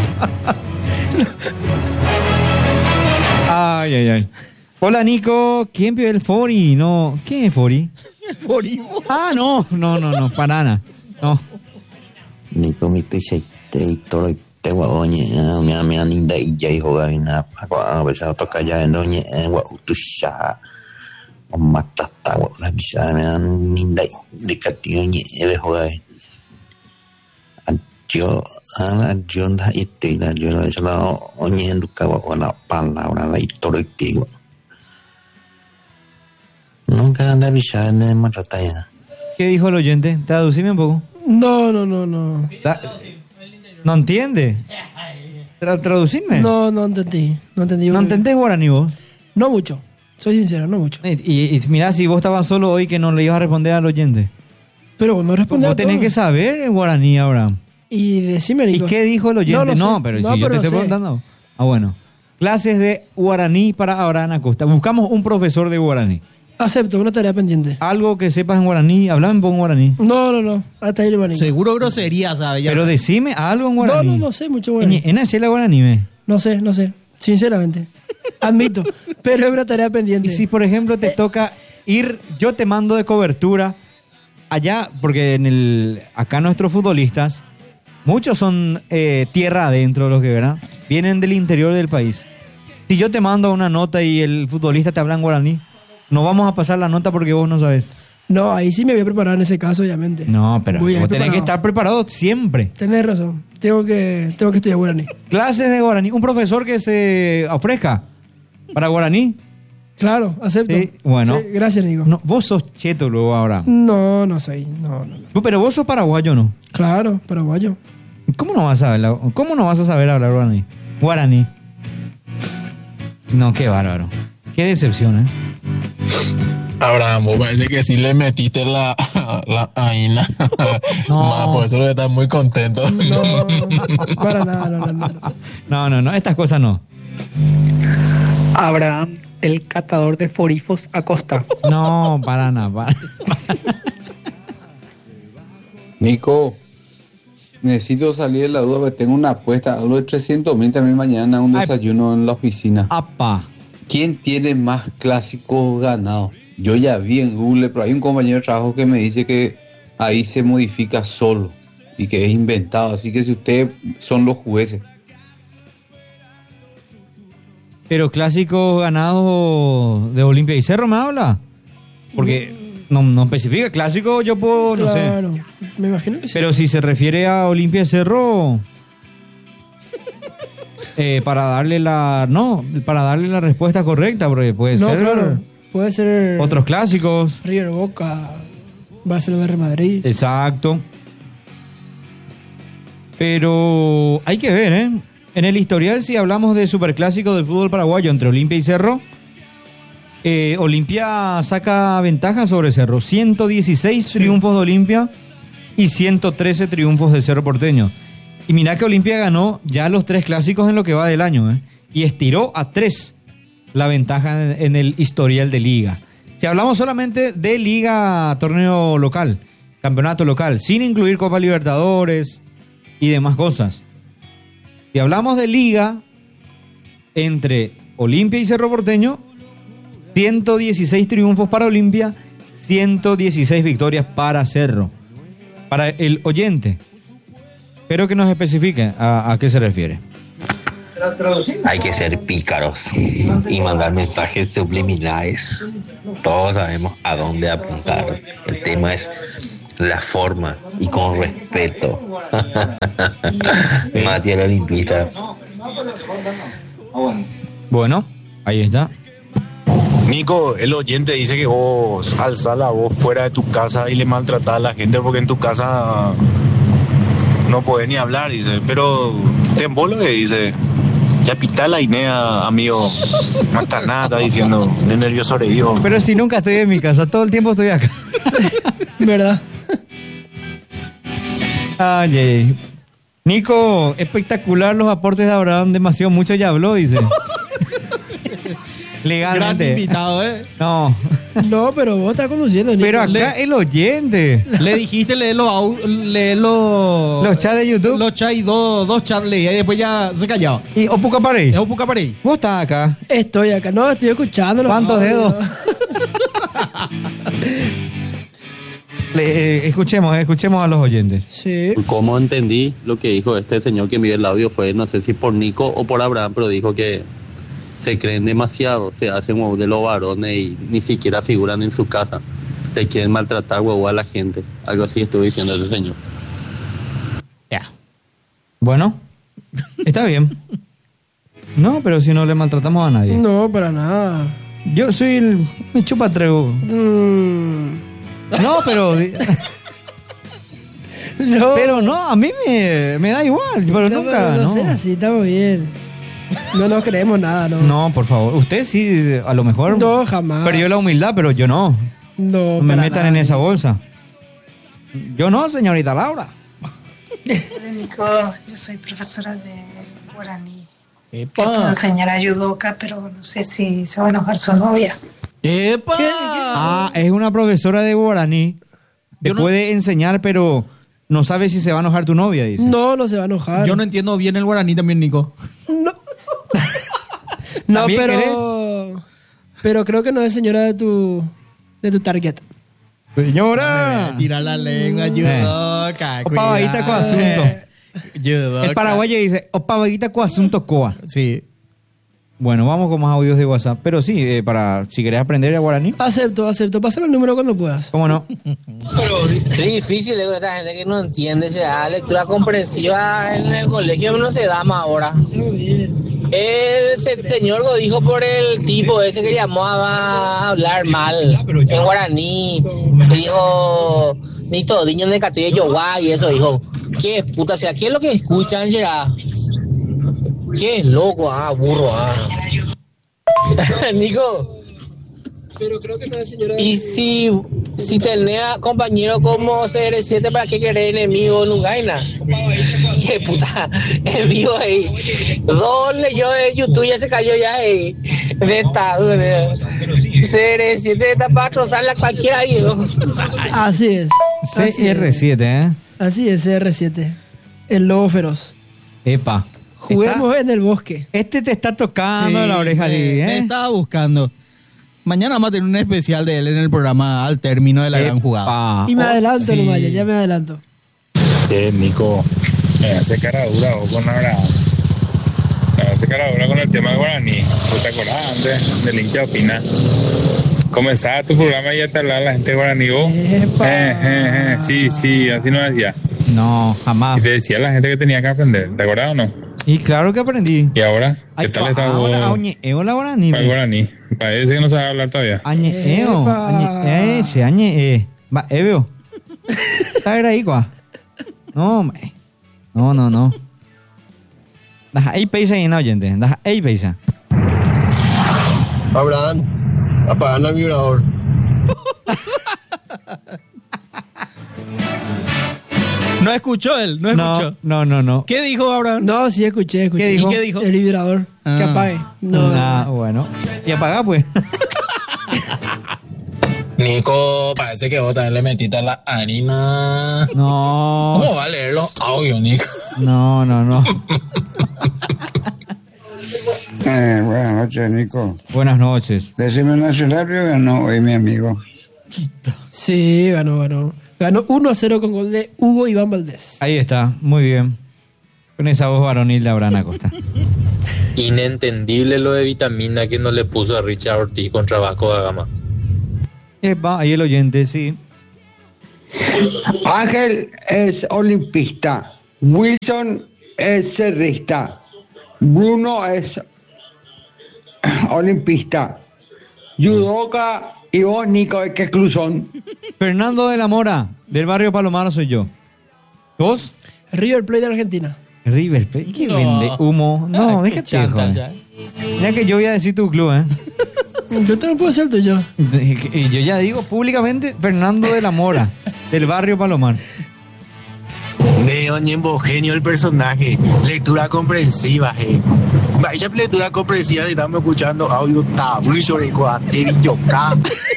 [SPEAKER 1] Ay. Hola, Nico. ¿Quién vio el Fori? No. ¿Quién es Fori?
[SPEAKER 3] Fori.
[SPEAKER 1] Ah, no, para nada. No.
[SPEAKER 4] Nico, mi piche, te toro te guaoñe, me han inda y ya hijo gavina, a veces toca ya en doñe, guautusha, o matata, la bisa, me han inda de catioñe, hijo gavina. Yo anda y te la yo no es la oñe en duca o la palabra la y toro y tigo. Nunca anda bisa en matata.
[SPEAKER 1] ¿Qué dijo el oyente? Traducime un poco.
[SPEAKER 2] No.
[SPEAKER 1] ¿No entiende? Traducime.
[SPEAKER 2] No entendí.
[SPEAKER 1] ¿No entendés guaraní vos?
[SPEAKER 2] No mucho. Soy sincero, no mucho.
[SPEAKER 1] Y mirá, si vos estabas solo hoy que no le ibas a responder al oyente.
[SPEAKER 2] Pero vos no respondés.
[SPEAKER 1] Vos tenés que saber el guaraní ahora.
[SPEAKER 2] Y decime, Nico.
[SPEAKER 1] ¿Y qué dijo el oyente?
[SPEAKER 2] No,
[SPEAKER 1] pero si yo te estoy preguntando. Ah, bueno. Clases de guaraní para Abraham Acosta. Buscamos un profesor de guaraní.
[SPEAKER 2] Acepto, una tarea pendiente.
[SPEAKER 1] Algo que sepas en guaraní. Hablame un poco en guaraní.
[SPEAKER 2] No. Hasta ahí el guaraní.
[SPEAKER 3] Seguro grosería, ¿sabes?
[SPEAKER 1] Pero decime algo en guaraní.
[SPEAKER 2] No sé mucho guaraní.
[SPEAKER 1] ¿En la guaraní, me?
[SPEAKER 2] No sé. Sinceramente. Admito. Pero es una tarea pendiente.
[SPEAKER 1] Y si, por ejemplo, te toca ir, yo te mando de cobertura allá, porque acá nuestros futbolistas, muchos son tierra adentro los que verán, vienen del interior del país. Si yo te mando una nota y el futbolista te habla en guaraní, no vamos a pasar la nota porque vos no sabes.
[SPEAKER 2] No, ahí sí me voy a preparar en ese caso, obviamente.
[SPEAKER 1] No, pero vos tenés que estar preparado siempre.
[SPEAKER 2] Tenés razón. Tengo que estudiar guaraní.
[SPEAKER 1] Clases de guaraní. Un profesor que se ofrezca para guaraní.
[SPEAKER 2] Claro, acepto.
[SPEAKER 1] Sí, bueno.
[SPEAKER 2] Sí, gracias, Nico.
[SPEAKER 1] No, vos sos cheto luego ahora.
[SPEAKER 2] No soy. No.
[SPEAKER 1] Pero vos sos paraguayo, ¿no?
[SPEAKER 2] Claro, paraguayo.
[SPEAKER 1] ¿Cómo no vas a saber hablar guaraní? No, qué bárbaro. Qué decepción, ¿eh?
[SPEAKER 5] Abraham, vos parece que sí le metiste la aina.
[SPEAKER 1] No.
[SPEAKER 5] Por eso que estás muy contento.
[SPEAKER 2] No, para nada, no.
[SPEAKER 1] No, estas cosas no.
[SPEAKER 10] Abraham, el catador de forifos Acosta.
[SPEAKER 1] No, para nada.
[SPEAKER 11] Nico, necesito salir de la duda porque tengo una apuesta, algo de 300.000 también mañana, un desayuno en la oficina.
[SPEAKER 1] ¡Apa!
[SPEAKER 11] ¿Quién tiene más clásicos ganados? Yo ya vi en Google, pero hay un compañero de trabajo que me dice que ahí se modifica solo y que es inventado. Así que si ustedes son los jueces.
[SPEAKER 1] Pero clásicos ganados de Olimpia y Cerro, ¿me habla? Porque no especifica. Clásico yo puedo, no sé.
[SPEAKER 2] Claro, me imagino que sí.
[SPEAKER 1] Pero si se refiere a Olimpia y Cerro... para darle la respuesta correcta, porque puede ser.
[SPEAKER 2] Claro. Puede ser
[SPEAKER 1] otros clásicos.
[SPEAKER 2] River Boca, Barcelona Real Madrid.
[SPEAKER 1] Exacto. Pero hay que ver, ¿eh? En el historial, si hablamos de superclásico del fútbol paraguayo entre Olimpia y Cerro, Olimpia saca ventaja sobre Cerro. 116 triunfos de Olimpia y 113 triunfos de Cerro Porteño. Y mirá que Olimpia ganó ya los 3 clásicos en lo que va del año, ¿eh? Y estiró a 3 la ventaja en el historial de liga. Si hablamos solamente de liga, torneo local, campeonato local, sin incluir Copa Libertadores y demás cosas. Si hablamos de liga, entre Olimpia y Cerro Porteño, 116 triunfos para Olimpia, 116 victorias para Cerro. Para el oyente, espero que nos especifique a qué se refiere.
[SPEAKER 4] Hay que ser pícaros y mandar mensajes subliminales. Todos sabemos a dónde apuntar. El tema es
[SPEAKER 9] la forma y con respeto. Mati el olimpista.
[SPEAKER 1] Bueno, ahí está.
[SPEAKER 12] Nico, el oyente dice que vos alzás la voz fuera de tu casa y le maltratás a la gente porque en tu casa no podés ni hablar, dice. Pero te embolo que dice, ya pitá la Inea, amigo. No está nada, está diciendo, de nervioso sobrevivo.
[SPEAKER 1] Pero si nunca estoy en mi casa, todo el tiempo estoy acá.
[SPEAKER 2] ¿Verdad?
[SPEAKER 1] Ay, ay. Nico, espectacular los aportes de Abraham, demasiado, mucho ya habló, dice. Legalmente.
[SPEAKER 3] Gran invitado, ¿eh?
[SPEAKER 1] No.
[SPEAKER 2] No, pero vos estás conduciendo, Nico.
[SPEAKER 1] Pero acá el oyente.
[SPEAKER 3] Le dijiste leer los
[SPEAKER 1] chats de YouTube.
[SPEAKER 3] Los chats y dos chats leía y después ya se callaba.
[SPEAKER 1] ¿Y Opuca Parey?
[SPEAKER 3] Es Opuca Parey.
[SPEAKER 1] ¿Vos estás acá?
[SPEAKER 2] Estoy acá. No, estoy escuchando.
[SPEAKER 1] ¿Cuántos dedos? Escuchemos a los oyentes.
[SPEAKER 2] Sí.
[SPEAKER 7] Como entendí lo que dijo este señor que envió el audio fue, no sé si por Nico o por Abraham, pero dijo que se creen demasiado, se hacen huevos de los varones y ni siquiera figuran en su casa. Le quieren maltratar huevo a la gente. Algo así estuvo diciendo ese señor.
[SPEAKER 1] Ya. Bueno, está bien. No, pero si no le maltratamos a nadie.
[SPEAKER 2] No, para nada.
[SPEAKER 1] Yo soy el... Me chupa trego. No, pero...
[SPEAKER 2] No.
[SPEAKER 1] Pero no, a mí me da igual, pero
[SPEAKER 2] No,
[SPEAKER 1] nunca...
[SPEAKER 2] no sea así, estamos bien. No nos creemos nada, ¿no?
[SPEAKER 1] No, por favor. Usted sí, a lo mejor...
[SPEAKER 2] No, jamás.
[SPEAKER 1] Perdió la humildad, pero yo no.
[SPEAKER 2] No,
[SPEAKER 1] No me
[SPEAKER 2] para
[SPEAKER 1] metan
[SPEAKER 2] nada.
[SPEAKER 1] en esa bolsa. Yo no, señorita Laura.
[SPEAKER 13] Hola Nico, yo soy profesora de guaraní. Que puedo enseñar a judoka, pero no sé si se va a enojar su novia.
[SPEAKER 3] ¡Epa!
[SPEAKER 1] Ah, es una profesora de guaraní. Te puede enseñar, pero no sabe si se va a enojar tu novia, dice.
[SPEAKER 2] No, no se va a enojar.
[SPEAKER 3] Yo no entiendo bien el guaraní también, Nico.
[SPEAKER 2] No,
[SPEAKER 1] ¿También
[SPEAKER 2] pero creo que no es señora de tu target.
[SPEAKER 1] Señora.
[SPEAKER 3] Tira la lengua, judoka.
[SPEAKER 1] Opa vaguita con asunto. El paraguayo dice, opa vaguita con asunto coa.
[SPEAKER 3] Sí.
[SPEAKER 1] Bueno, vamos con más audios de WhatsApp. Pero sí, si querés aprender el guaraní.
[SPEAKER 2] Acepto. Pásame el número cuando puedas.
[SPEAKER 1] ¿Cómo no?
[SPEAKER 14] Es difícil con esta gente que no entiende. La lectura comprensiva en el colegio no se da más ahora. El señor lo dijo por el tipo ese que llamó a hablar mal en guaraní. Dijo, ni todiño de Catuye Yogua y eso dijo. ¿Qué puta? O sea, ¿qué es lo que escuchan, Gerard? Qué loco, burro, Nico.
[SPEAKER 2] Pero creo que no es señora.
[SPEAKER 14] Y si tenés compañero como CR7, ¿para qué querés enemigo Lungaina? Qué puta, en vivo ahí. Dos leyó de YouTube, ya se cayó ya ahí. De estado, CR7 está para trozarla a cualquiera, digo.
[SPEAKER 2] Así es.
[SPEAKER 1] CR7, ¿eh?
[SPEAKER 2] Así es, CR7. El lobo feroz.
[SPEAKER 1] Epa.
[SPEAKER 2] Juguemos en el bosque.
[SPEAKER 1] Este te está tocando la oreja,
[SPEAKER 3] Me estaba buscando. Mañana vamos a tener un especial de él en el programa al término de la gran jugada.
[SPEAKER 2] Y me adelanto, nomás, ya me adelanto.
[SPEAKER 12] Sí, Nico, me hace cara dura vos con Abraham. Me hace cara dura con el tema de guaraní. ¿Vos te acordás antes del hincha opina? Comenzaba tu programa y ya te hablaba la gente de guaraní vos. Sí, así no decía.
[SPEAKER 1] No, jamás.
[SPEAKER 12] Y te decía la gente que tenía que aprender, ¿te acordás o no?
[SPEAKER 1] Y claro que aprendí.
[SPEAKER 12] ¿Y ahora? ¿Qué tal está vos?
[SPEAKER 1] Ahora guaraní.
[SPEAKER 12] El guaraní. Parece que no sabe hablar todavía.
[SPEAKER 1] Añeo. Va, veo. Está ahí, cuá. No, hombre. No. Deja ahí peisa y no, oyente. Deja ahí peisa.
[SPEAKER 21] Abraham, apagan el vibrador.
[SPEAKER 3] No escuchó él, no escuchó.
[SPEAKER 1] No.
[SPEAKER 3] ¿Qué dijo Abraham?
[SPEAKER 2] No, sí escuché.
[SPEAKER 3] ¿Qué dijo? ¿Qué dijo?
[SPEAKER 2] El vibrador. Que apague.
[SPEAKER 1] Bueno. Y apaga, pues.
[SPEAKER 5] Nico, parece que vos también le metiste a la harina.
[SPEAKER 1] No.
[SPEAKER 5] ¿Cómo va a leer los audios, Nico?
[SPEAKER 1] No.
[SPEAKER 15] Buenas noches, Nico.
[SPEAKER 1] Buenas noches.
[SPEAKER 15] Decime Nacional, ganó hoy mi amigo.
[SPEAKER 2] Sí, ganó. Ganó 1-0 con gol de Hugo Iván Valdés.
[SPEAKER 1] Ahí está, muy bien. Con esa voz varonil de Abraham Acosta.
[SPEAKER 7] Inentendible lo de vitamina que no le puso a Richard Ortiz contra Vasco da Gama.
[SPEAKER 1] Epa, ahí el oyente, sí.
[SPEAKER 16] Ángel es olimpista. Wilson es cerrista. Bruno es olimpista. Yudoka y vos, Nico, ¿de qué club son?
[SPEAKER 1] Fernando de la Mora, del barrio Palomar soy yo. ¿Vos?
[SPEAKER 2] River Plate de Argentina.
[SPEAKER 1] River Plate, ¿qué vende humo? No, déjate, joder. Ya que yo voy a decir tu club,
[SPEAKER 2] Yo también puedo ser el tuyo.
[SPEAKER 1] Y yo ya digo públicamente Fernando de la Mora, del barrio Palomar.
[SPEAKER 12] Neoñembo, genio el personaje. Lectura comprensiva, Vaya lectura comprensiva, si estamos escuchando audio tabuillo de Coateri Yoka.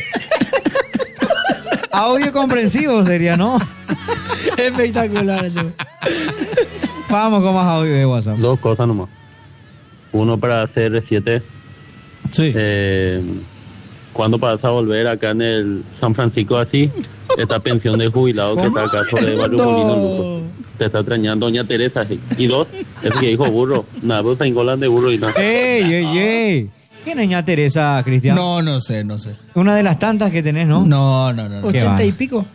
[SPEAKER 1] Audio comprensivo sería, ¿no?
[SPEAKER 2] Espectacular, yo.
[SPEAKER 1] Vamos con más audio de WhatsApp.
[SPEAKER 7] Dos cosas nomás. Uno para CR7.
[SPEAKER 1] Sí.
[SPEAKER 7] ¿Cuándo vas a volver acá en el San Francisco así? Esta pensión de jubilado que está acá sobre Barrio Molino Lujo. Te está extrañando doña Teresa. Y dos, eso que dijo burro. Nada, pues se engolan de burro y nada.
[SPEAKER 1] ¡Ey! ¿Quién es doña Teresa, Cristian?
[SPEAKER 3] No sé.
[SPEAKER 1] Una de las tantas que tenés, ¿no?
[SPEAKER 3] No.
[SPEAKER 2] 80 y pico.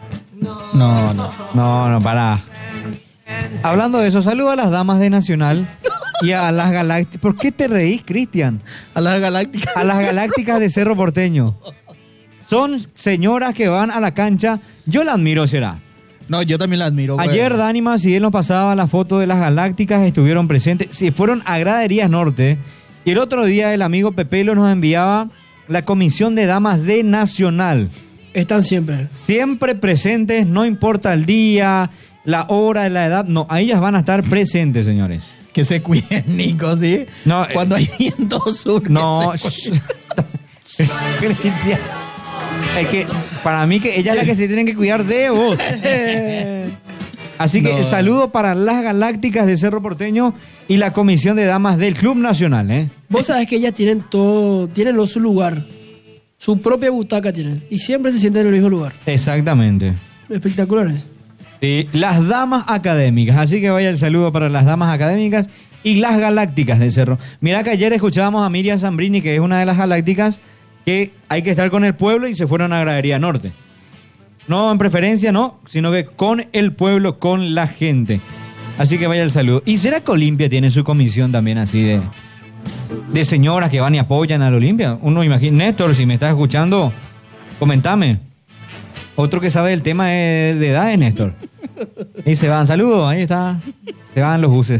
[SPEAKER 3] No,
[SPEAKER 1] pará. Hablando de eso, saludo a las damas de Nacional y a las galácticas. ¿Por qué te reís, Cristian?
[SPEAKER 3] A las galácticas.
[SPEAKER 1] A las galácticas de Cerro Porteño. Son señoras que van a la cancha. Yo la admiro, será.
[SPEAKER 3] No, yo también la admiro. Güey.
[SPEAKER 1] Ayer Dani Maciel nos pasaba la foto de las galácticas, estuvieron presentes. Sí, fueron a Graderías Norte. Y el otro día el amigo Pepelo nos enviaba la comisión de damas de Nacional.
[SPEAKER 2] Están siempre.
[SPEAKER 1] Siempre presentes, no importa el día, la hora, la edad. No, a ellas van a estar presentes, señores.
[SPEAKER 3] Que se cuiden, Nico, ¿sí?
[SPEAKER 1] No,
[SPEAKER 3] cuando hay viento sur.
[SPEAKER 1] No, Cristian. Es que para mí que ella es la que se tiene que cuidar de vos. Así que el saludo para las galácticas de Cerro Porteño y la comisión de damas del Club Nacional,
[SPEAKER 2] Vos sabés que ellas tienen todo, tienen su lugar. Su propia butaca tienen. Y siempre se sienten en el mismo lugar.
[SPEAKER 1] Exactamente.
[SPEAKER 2] Espectaculares.
[SPEAKER 1] Las damas académicas. Así que vaya el saludo para las damas académicas y las galácticas de Cerro. Mirá que ayer escuchábamos a Miriam Zambrini, que es una de las galácticas, que hay que estar con el pueblo y se fueron a Gradería Norte. No en preferencia, no, sino que con el pueblo, con la gente. Así que vaya el saludo. ¿Y será que Olimpia tiene su comisión también así de señoras que van y apoyan al Olimpia? Uno imagina. Néstor, si me estás escuchando, comentame. Otro que sabe el tema de edad es Néstor. Y se van, saludos, ahí está. Se van los buses.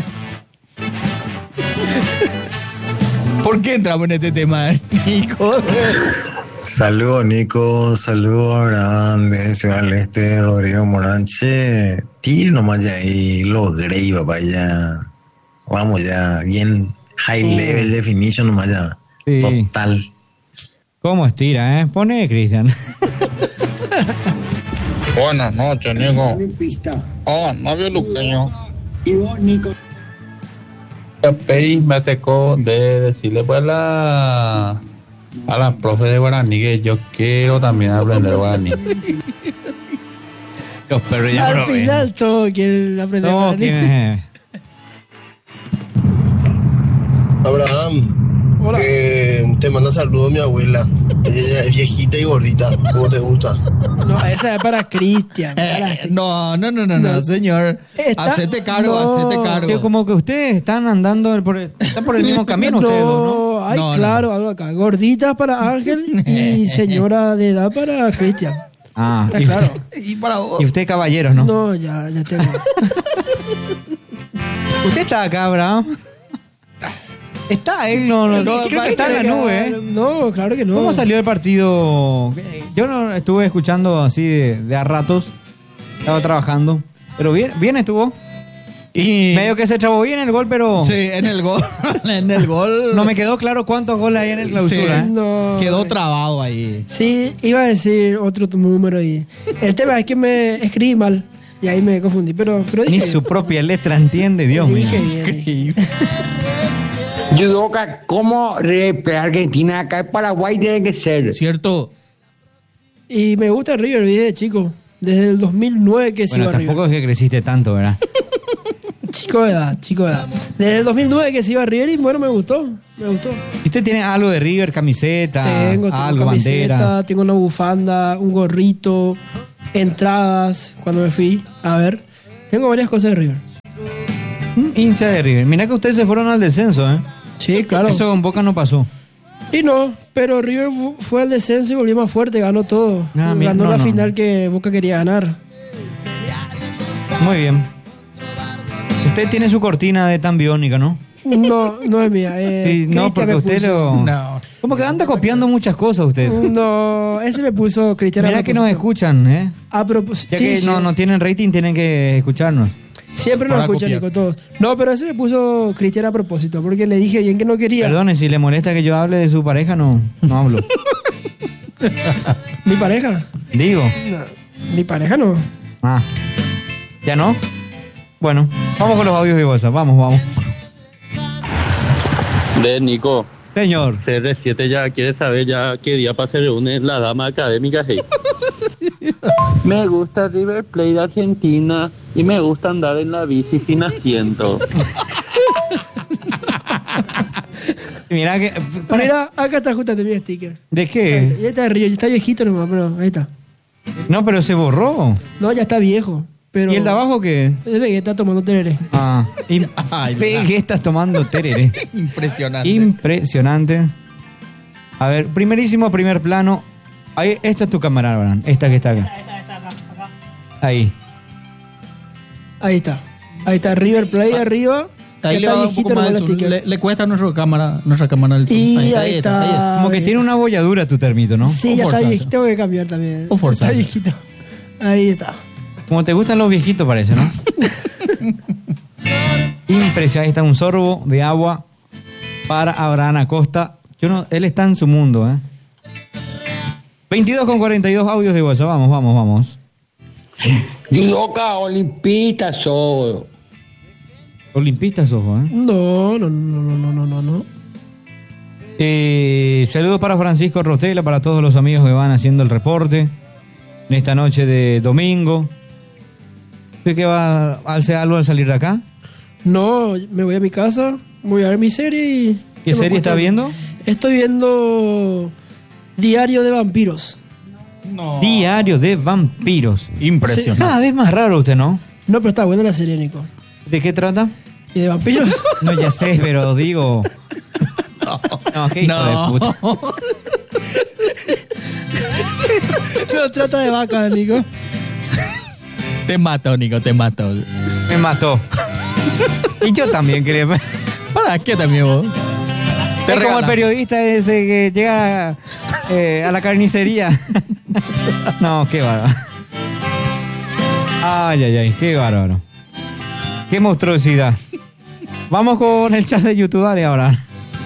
[SPEAKER 3] ¿Por qué entramos en este tema, Nico?
[SPEAKER 22] Saludos, Nico. Saludos, Abraham, de Ciudad del Este, Rodrigo Moranche. Tiro nomás ya ahí, lo grey, papá, ya. Vamos ya, bien high level definition nomás ya.
[SPEAKER 1] Sí.
[SPEAKER 22] Total.
[SPEAKER 1] ¿Cómo estira, Pone, Cristian.
[SPEAKER 5] Buenas noches, Nico. Novio luqueño.
[SPEAKER 16] Y vos, Nico.
[SPEAKER 7] Me tocó de decirle pues a la profe de guaraní que yo quiero también aprender guaraní.
[SPEAKER 1] Los perros ya
[SPEAKER 2] al final todos quieren aprender guaraní.
[SPEAKER 17] Abraham,
[SPEAKER 2] hola.
[SPEAKER 17] Te manda saludos mi abuela. Ella es viejita y gordita. ¿Cómo te gusta?
[SPEAKER 2] No, esa es para Cristian.
[SPEAKER 3] No, señor. Hacete cargo.
[SPEAKER 1] Que como que ustedes están andando están por el mismo camino ustedes dos, ¿no?
[SPEAKER 2] Ay, claro, algo acá. Gordita para Ángel y señora de edad para Cristian.
[SPEAKER 1] Ah,
[SPEAKER 2] está claro.
[SPEAKER 3] Y para vos.
[SPEAKER 1] Y usted, caballeros, ¿no?
[SPEAKER 2] No, ya tengo.
[SPEAKER 1] ¿Usted está acá, Abraham? Está él, creo que está en la nube,
[SPEAKER 2] No, claro que no.
[SPEAKER 1] ¿Cómo salió el partido? Yo no estuve escuchando así de a ratos. Estaba trabajando. Pero bien estuvo. Y medio que se trabó bien el gol, pero...
[SPEAKER 3] Sí, en el gol.
[SPEAKER 1] No me quedó claro cuántos goles hay en el clausura.
[SPEAKER 3] Sí, quedó trabado ahí.
[SPEAKER 2] Sí, iba a decir otro número y... El tema es que me escribí mal. Y ahí me confundí, pero dije...
[SPEAKER 1] Ni su propia letra entiende, Dios mío.
[SPEAKER 2] Dije bien.
[SPEAKER 16] Yudoka, ¿cómo Argentina? Acá en Paraguay tiene que ser.
[SPEAKER 3] Cierto.
[SPEAKER 2] Y me gusta River desde chico. Desde el 2009 que sigo a River.
[SPEAKER 1] Tampoco es que creciste tanto, ¿verdad?
[SPEAKER 2] Chico de edad. Desde el 2009 que sigo a River y bueno, me gustó.
[SPEAKER 1] ¿Y usted tiene algo de River, camiseta?
[SPEAKER 2] Tengo
[SPEAKER 1] algo,
[SPEAKER 2] camiseta,
[SPEAKER 1] banderas.
[SPEAKER 2] tengo una bufanda, un gorrito. entradas cuando me fui a ver. Tengo varias cosas de River.
[SPEAKER 1] Hincha de River. Mirá que ustedes se fueron al descenso, ¿eh?
[SPEAKER 2] Sí, claro.
[SPEAKER 1] Eso con Boca no pasó.
[SPEAKER 2] Y no, pero River fue al descenso y volvió más fuerte, ganó todo. Ganó la final que Boca quería ganar.
[SPEAKER 1] Muy bien. Usted tiene su cortina de tan biónica, ¿no?
[SPEAKER 2] No es mía.
[SPEAKER 1] Sí, no, porque usted lo...
[SPEAKER 2] No.
[SPEAKER 1] Como que anda copiando muchas cosas usted.
[SPEAKER 2] No, ese me puso Cristiano.
[SPEAKER 1] Mirá que nos escuchan, ¿eh?
[SPEAKER 2] A propósito.
[SPEAKER 1] Ya que no tienen rating, tienen que escucharnos.
[SPEAKER 2] Siempre nos escuchan, Nico, todos. No, pero ese me puso Cristiano a propósito, porque le dije bien que no quería.
[SPEAKER 1] Perdone, si le molesta que yo hable de su pareja, no hablo.
[SPEAKER 2] ¿Mi pareja?
[SPEAKER 1] Digo.
[SPEAKER 2] No, mi pareja no.
[SPEAKER 1] Ah. ¿Ya no? Bueno, vamos con los audios de WhatsApp. Vamos.
[SPEAKER 7] De Nico.
[SPEAKER 1] Señor.
[SPEAKER 7] CR7 ya quiere saber ya qué día para se reúne la dama académica. Hey. Me gusta River Plate de Argentina y me gusta andar en la bici sin asiento.
[SPEAKER 1] Mira que...
[SPEAKER 2] Mira, acá está justamente mi sticker.
[SPEAKER 1] ¿De qué?
[SPEAKER 2] Ya está de River, ya está viejito nomás, pero ahí está.
[SPEAKER 1] No, pero se borró.
[SPEAKER 2] No, ya está viejo. Pero
[SPEAKER 1] ¿y el de abajo qué?
[SPEAKER 2] Es Vegeta tomando tereré.
[SPEAKER 1] Ah, Vegeta tomando tereré. Impresionante. A ver, primer plano. Ahí, esta es tu cámara, Abraham. Esta que está acá. Acá. Ahí.
[SPEAKER 2] Ahí está River Plate arriba.
[SPEAKER 3] Ahí le va un poco más de zoom. Le cuesta a nuestra cámara del zoom.
[SPEAKER 2] Y ahí está.
[SPEAKER 1] Como que tiene una bolladura tu termito, ¿no?
[SPEAKER 2] Sí, ya está viejito. Tengo que cambiar también.
[SPEAKER 3] O forzado.
[SPEAKER 2] Está viejito. Ahí está.
[SPEAKER 1] Como te gustan los viejitos, parece, ¿no? Impresionante. Ahí está un sorbo de agua para Abraham Acosta. Él está en su mundo, ¿eh? 22:42 audios de WhatsApp. Vamos.
[SPEAKER 16] Yudoka, olimpista sos.
[SPEAKER 1] Olimpista sos, ¿eh?
[SPEAKER 2] No.
[SPEAKER 1] Saludos para Francisco Rostela, para todos los amigos que van haciendo el reporte en esta noche de domingo. ¿Usted qué va a hacer algo al salir de acá?
[SPEAKER 2] No, me voy a mi casa, voy a ver mi serie y...
[SPEAKER 1] ¿Qué serie está viendo?
[SPEAKER 2] Estoy viendo Diario de Vampiros.
[SPEAKER 1] No. Diario de Vampiros.
[SPEAKER 3] Impresionante.
[SPEAKER 1] Cada vez más raro usted, ¿no?
[SPEAKER 2] No, pero está buena la serie, Nico.
[SPEAKER 1] ¿De qué trata?
[SPEAKER 2] ¿Y de vampiros?
[SPEAKER 1] No, ya sé, pero digo... No, qué hijo de puta.
[SPEAKER 2] No trata de vaca, Nico.
[SPEAKER 3] Te mató, Nico, te mató.
[SPEAKER 1] Me mató. Y yo también quería...
[SPEAKER 3] ¿Para qué también vos?
[SPEAKER 1] Es como el periodista ese que llega a la carnicería. No, qué bárbaro. Ay, qué bárbaro. Qué monstruosidad. Vamos con el chat de YouTube, dale ahora.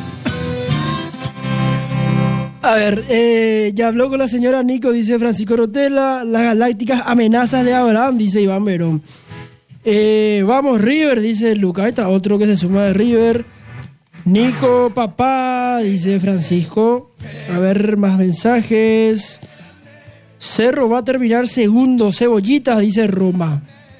[SPEAKER 2] A ver, ya habló con la señora Nico, dice Francisco Rotela. Las galácticas amenazas de Abraham, dice Iván Verón. Vamos River, dice Luca. Ahí está otro que se suma de River. Nico, papá, dice Francisco. A ver, más mensajes. Cerro va a terminar segundo. Cebollitas, dice Roma.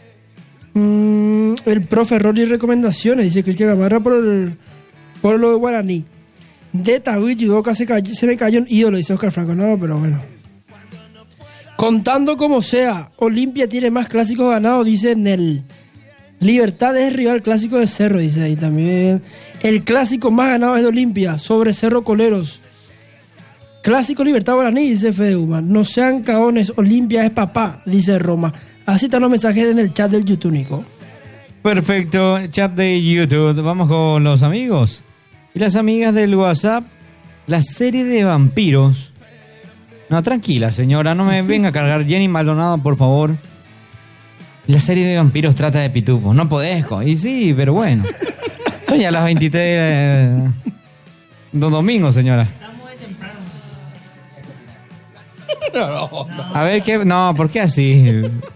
[SPEAKER 2] El profe Rolly recomendaciones, dice Cristian Gamarra por lo de Guaraní. De Tabuy Yudoka se me cayó un ídolo, dice Oscar Franco. No, pero bueno. Contando como sea, Olimpia tiene más clásicos ganados, dice Nel. Libertad es rival clásico de Cerro, dice ahí también. El clásico más ganado es de Olimpia, sobre Cerro Coleros. Clásico Libertad Guaraní, dice Fede Human. No sean cagones, Olimpia es papá, dice Roma. Así están los mensajes en el chat del YouTube, Nico.
[SPEAKER 1] Perfecto, chat de YouTube. Vamos con los amigos y las amigas del WhatsApp. La serie de vampiros. No, tranquila, señora, no me venga a cargar. Jenny Maldonado, por favor. La serie de vampiros trata de pitufos. No podés, y sí, pero bueno. Son ya las 23 dos domingos, señora. A ver qué... No, ¿por qué así?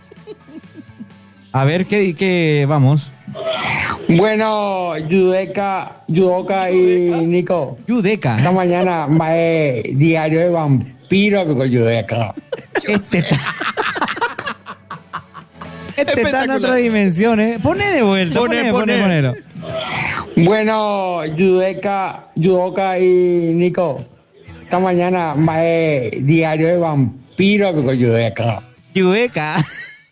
[SPEAKER 1] A ver qué vamos.
[SPEAKER 16] Bueno, Yudoka y Nico.
[SPEAKER 1] Yudoka.
[SPEAKER 16] Esta mañana diario de vampiro con Yudoka.
[SPEAKER 1] Este está en otra dimensión, ¿eh? Poné de vuelta, ponelo.
[SPEAKER 16] Bueno, Yudoka y Nico. Esta mañana diario de vampiro con Yudoka.
[SPEAKER 1] Yudeca.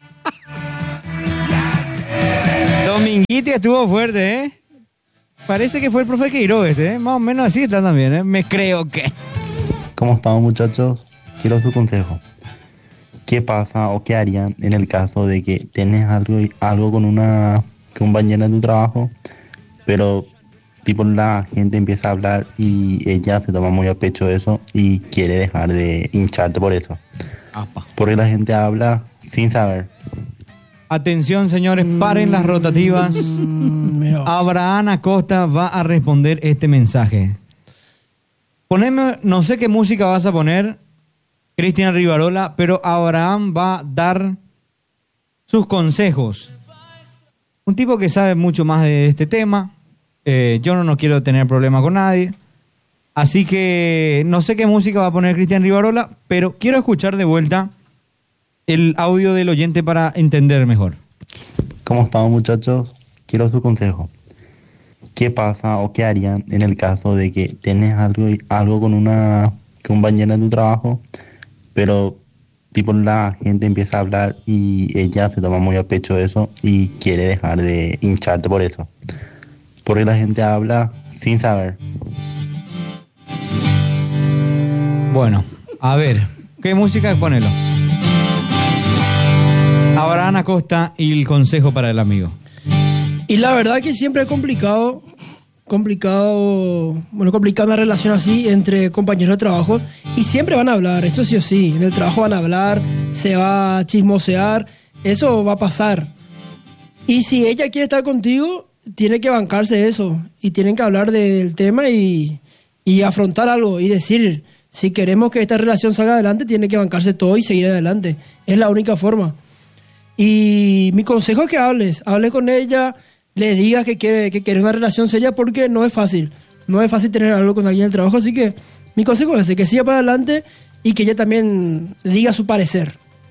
[SPEAKER 1] Dominguiti estuvo fuerte, ¿eh? Parece que fue el profe Queiroz, ¿eh? Más o menos así está también, ¿eh? Me creo que.
[SPEAKER 22] ¿Cómo estamos, muchachos? Quiero su consejo. ¿Qué pasa o qué harían en el caso de que tienes algo con una compañera de tu trabajo, pero tipo la gente empieza a hablar y ella se toma muy a pecho eso y quiere dejar de hincharte por eso? Porque la gente habla sin saber.
[SPEAKER 1] Atención, señores, paren las rotativas. Abraham Acosta va a responder este mensaje. Poneme, no sé qué música vas a poner, Cristian Rivarola, pero Abraham va a dar sus consejos. Un tipo que sabe mucho más de este tema. Yo no quiero tener problemas con nadie. Así que no sé qué música va a poner Cristian Rivarola, pero quiero escuchar de vuelta el audio del oyente para entender mejor.
[SPEAKER 22] ¿Cómo estamos, muchachos? Quiero su consejo. ¿Qué pasa o qué harían en el caso de que tienes algo con una compañera de tu trabajo, pero tipo la gente empieza a hablar y ella se toma muy a pecho eso y quiere dejar de hincharte por eso? Porque la gente habla sin saber.
[SPEAKER 1] Bueno, a ver, ¿qué música? Ponelo. Abraham Acosta y el consejo para el amigo.
[SPEAKER 2] Y la verdad que siempre es complicada una relación así entre compañeros de trabajo, y siempre van a hablar, esto sí o sí, en el trabajo van a hablar, se va a chismosear, eso va a pasar. Y si ella quiere estar contigo, tiene que bancarse eso, y tienen que hablar del tema y afrontar algo, y decir, si queremos que esta relación salga adelante, tiene que bancarse todo y seguir adelante, es la única forma. Y mi consejo es que hables con ella, le digas que quieres una relación seria, porque no es fácil tener algo con alguien en el trabajo, así que mi consejo es ese, que siga para adelante y que ella también diga su parecer.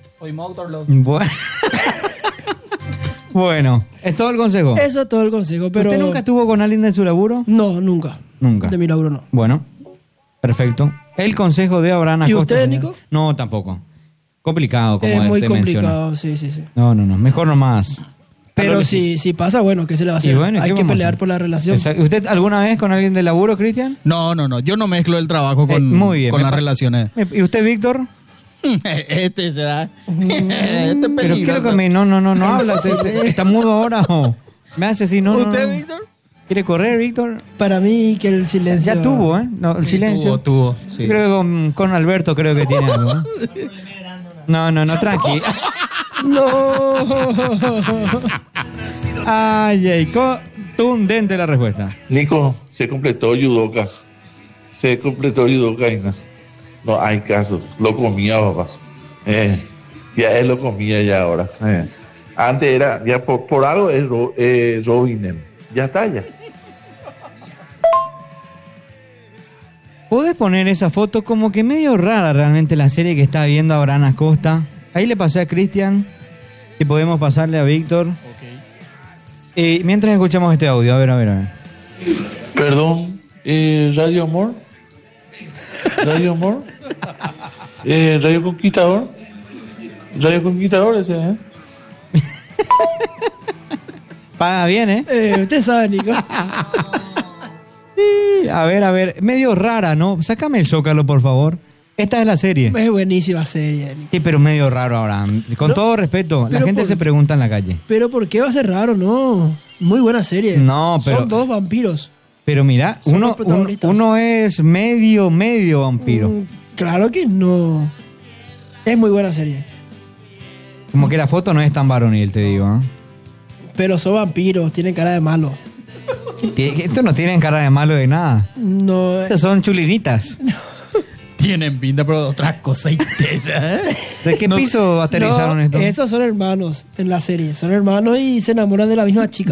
[SPEAKER 1] Bueno, ¿es todo el consejo?
[SPEAKER 2] Eso es todo el consejo, pero...
[SPEAKER 1] ¿Usted nunca estuvo con alguien de su laburo?
[SPEAKER 2] No, nunca.
[SPEAKER 1] Nunca.
[SPEAKER 2] De mi laburo no.
[SPEAKER 1] Bueno, perfecto. El consejo de Abraham Acosta.
[SPEAKER 2] ¿Y usted, Nico?
[SPEAKER 1] No, tampoco. Complicado, como
[SPEAKER 2] es muy
[SPEAKER 1] usted
[SPEAKER 2] complicado,
[SPEAKER 1] menciona.
[SPEAKER 2] sí.
[SPEAKER 1] No, mejor nomás.
[SPEAKER 2] Pero si pasa, bueno, ¿qué se le va a hacer?
[SPEAKER 1] Bueno,
[SPEAKER 2] hay que pelear por la relación.
[SPEAKER 1] Exacto. ¿Usted alguna vez con alguien de laburo, Cristian?
[SPEAKER 3] No, yo no mezclo el trabajo con las relaciones.
[SPEAKER 1] ¿Y usted, Víctor?
[SPEAKER 3] Este será.
[SPEAKER 1] Pero quiero que me... No habla. ¿Está mudo ahora o...? Me hace así, no.
[SPEAKER 3] ¿Usted, Víctor?
[SPEAKER 1] ¿Quiere correr, Víctor?
[SPEAKER 2] Para mí que el silencio...
[SPEAKER 1] Ya tuvo, ¿eh? No, el silencio.
[SPEAKER 3] Tuvo, sí.
[SPEAKER 1] Creo que con Alberto creo que tiene algo, ¿no? No, tranqui.
[SPEAKER 2] No.
[SPEAKER 1] Ay, contundente la respuesta.
[SPEAKER 18] Nico, se completó Yudoka. Y no hay caso. Lo comía, papá. Ya él lo comía ya ahora. Antes era, ya por algo es Robinem. Ya está, ya.
[SPEAKER 1] ¿Podés poner esa foto? Como que medio rara realmente la serie que está viendo Abraham Acosta. Ahí le pasé a Cristian y podemos pasarle a Víctor. Mientras escuchamos este audio, a ver.
[SPEAKER 18] Perdón, Radio Amor. Radio Conquistador. Radio Conquistador ese,
[SPEAKER 1] Paga bien,
[SPEAKER 2] usted sabe, Nico.
[SPEAKER 1] A ver, medio rara, ¿no? Sácame el Zócalo, por favor. Esta es la serie.
[SPEAKER 2] Es buenísima serie, Nico.
[SPEAKER 1] Sí, pero medio raro ahora. Con todo respeto, la gente se pregunta en la calle.
[SPEAKER 2] Pero ¿por qué va a ser raro? No. Muy buena serie.
[SPEAKER 1] No, pero...
[SPEAKER 2] Son dos vampiros.
[SPEAKER 1] Pero mira, uno es medio vampiro.
[SPEAKER 2] Claro que no. Es muy buena serie.
[SPEAKER 1] Como que la foto no es tan varonil, te digo.
[SPEAKER 2] Pero son vampiros, tienen cara de malo.
[SPEAKER 1] Estos no tienen cara de malo de nada.
[SPEAKER 2] No.
[SPEAKER 1] Estos son chulinitas.
[SPEAKER 2] No.
[SPEAKER 3] Tienen pinta, pero de otras cosas.
[SPEAKER 1] ¿De qué piso aterrizaron estos?
[SPEAKER 2] Esos son hermanos en la serie. Son hermanos y se enamoran de la misma chica.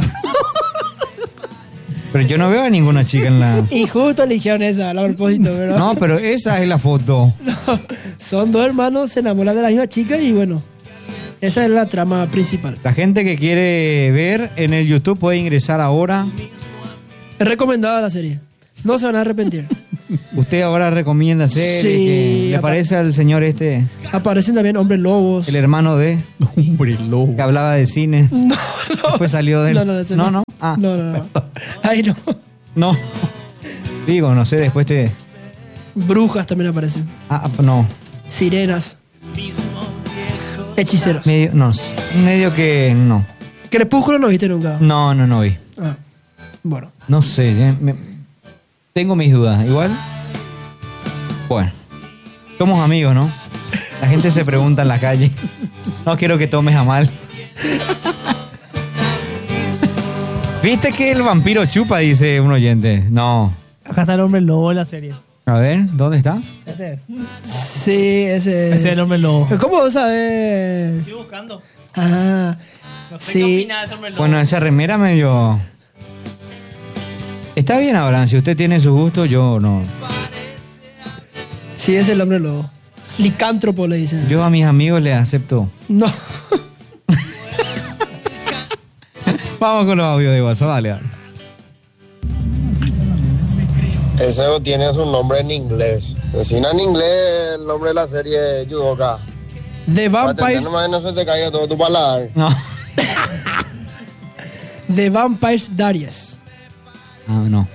[SPEAKER 1] Pero yo no veo a ninguna chica en la...
[SPEAKER 2] Y justo eligieron esa, a propósito, ¿verdad?
[SPEAKER 1] No, pero esa es la foto.
[SPEAKER 2] No, son dos hermanos, se enamoran de la misma chica y bueno, esa es la trama principal.
[SPEAKER 1] La gente que quiere ver en el YouTube puede ingresar ahora.
[SPEAKER 2] Es recomendada la serie. No se van a arrepentir.
[SPEAKER 1] Usted ahora recomienda series.
[SPEAKER 2] Sí,
[SPEAKER 1] ¿Le parece al señor este?
[SPEAKER 2] Aparecen también hombres lobos.
[SPEAKER 1] El hermano de.
[SPEAKER 3] Hombre lobo.
[SPEAKER 1] Que hablaba de cine.
[SPEAKER 2] No.
[SPEAKER 1] Después salió del.
[SPEAKER 2] ese
[SPEAKER 1] No. Ah.
[SPEAKER 2] No. Ay, no.
[SPEAKER 1] No. Digo, no sé, después te.
[SPEAKER 2] Brujas también aparecen.
[SPEAKER 1] Ah, no.
[SPEAKER 2] Sirenas. Hechiceros.
[SPEAKER 1] Medio que no.
[SPEAKER 2] Crepúsculo no viste nunca.
[SPEAKER 1] No vi.
[SPEAKER 2] Ah, bueno.
[SPEAKER 1] No sé, tengo mis dudas. Igual. Bueno. Somos amigos, ¿no? La gente se pregunta en la calle. No quiero que tomes a mal. ¿Viste que el vampiro chupa? Dice un oyente. No.
[SPEAKER 3] Acá está el hombre lobo en la serie.
[SPEAKER 1] A ver, ¿dónde está?
[SPEAKER 3] Este es.
[SPEAKER 2] Sí, ese es.
[SPEAKER 3] Ese es el hombre lobo.
[SPEAKER 2] ¿Cómo vos sabes?
[SPEAKER 3] Estoy buscando.
[SPEAKER 2] Ah,
[SPEAKER 3] No sé
[SPEAKER 2] sí.
[SPEAKER 3] qué opina de ese hombre lobo.
[SPEAKER 1] Bueno, esa remera medio... Está bien, Abraham. Si usted tiene su gusto, yo no.
[SPEAKER 2] Sí, es el hombre lobo. Licántropo le dicen.
[SPEAKER 1] Yo a mis amigos les acepto.
[SPEAKER 2] No.
[SPEAKER 1] Vamos con los audios de WhatsApp, dale.
[SPEAKER 17] Ese tiene su nombre en inglés. Decina en inglés el nombre de la serie Yudoka.
[SPEAKER 2] The Vampire.
[SPEAKER 17] No se te caiga todo tu paladar.
[SPEAKER 1] No.
[SPEAKER 2] The Vampire Diaries.
[SPEAKER 1] Ah, no.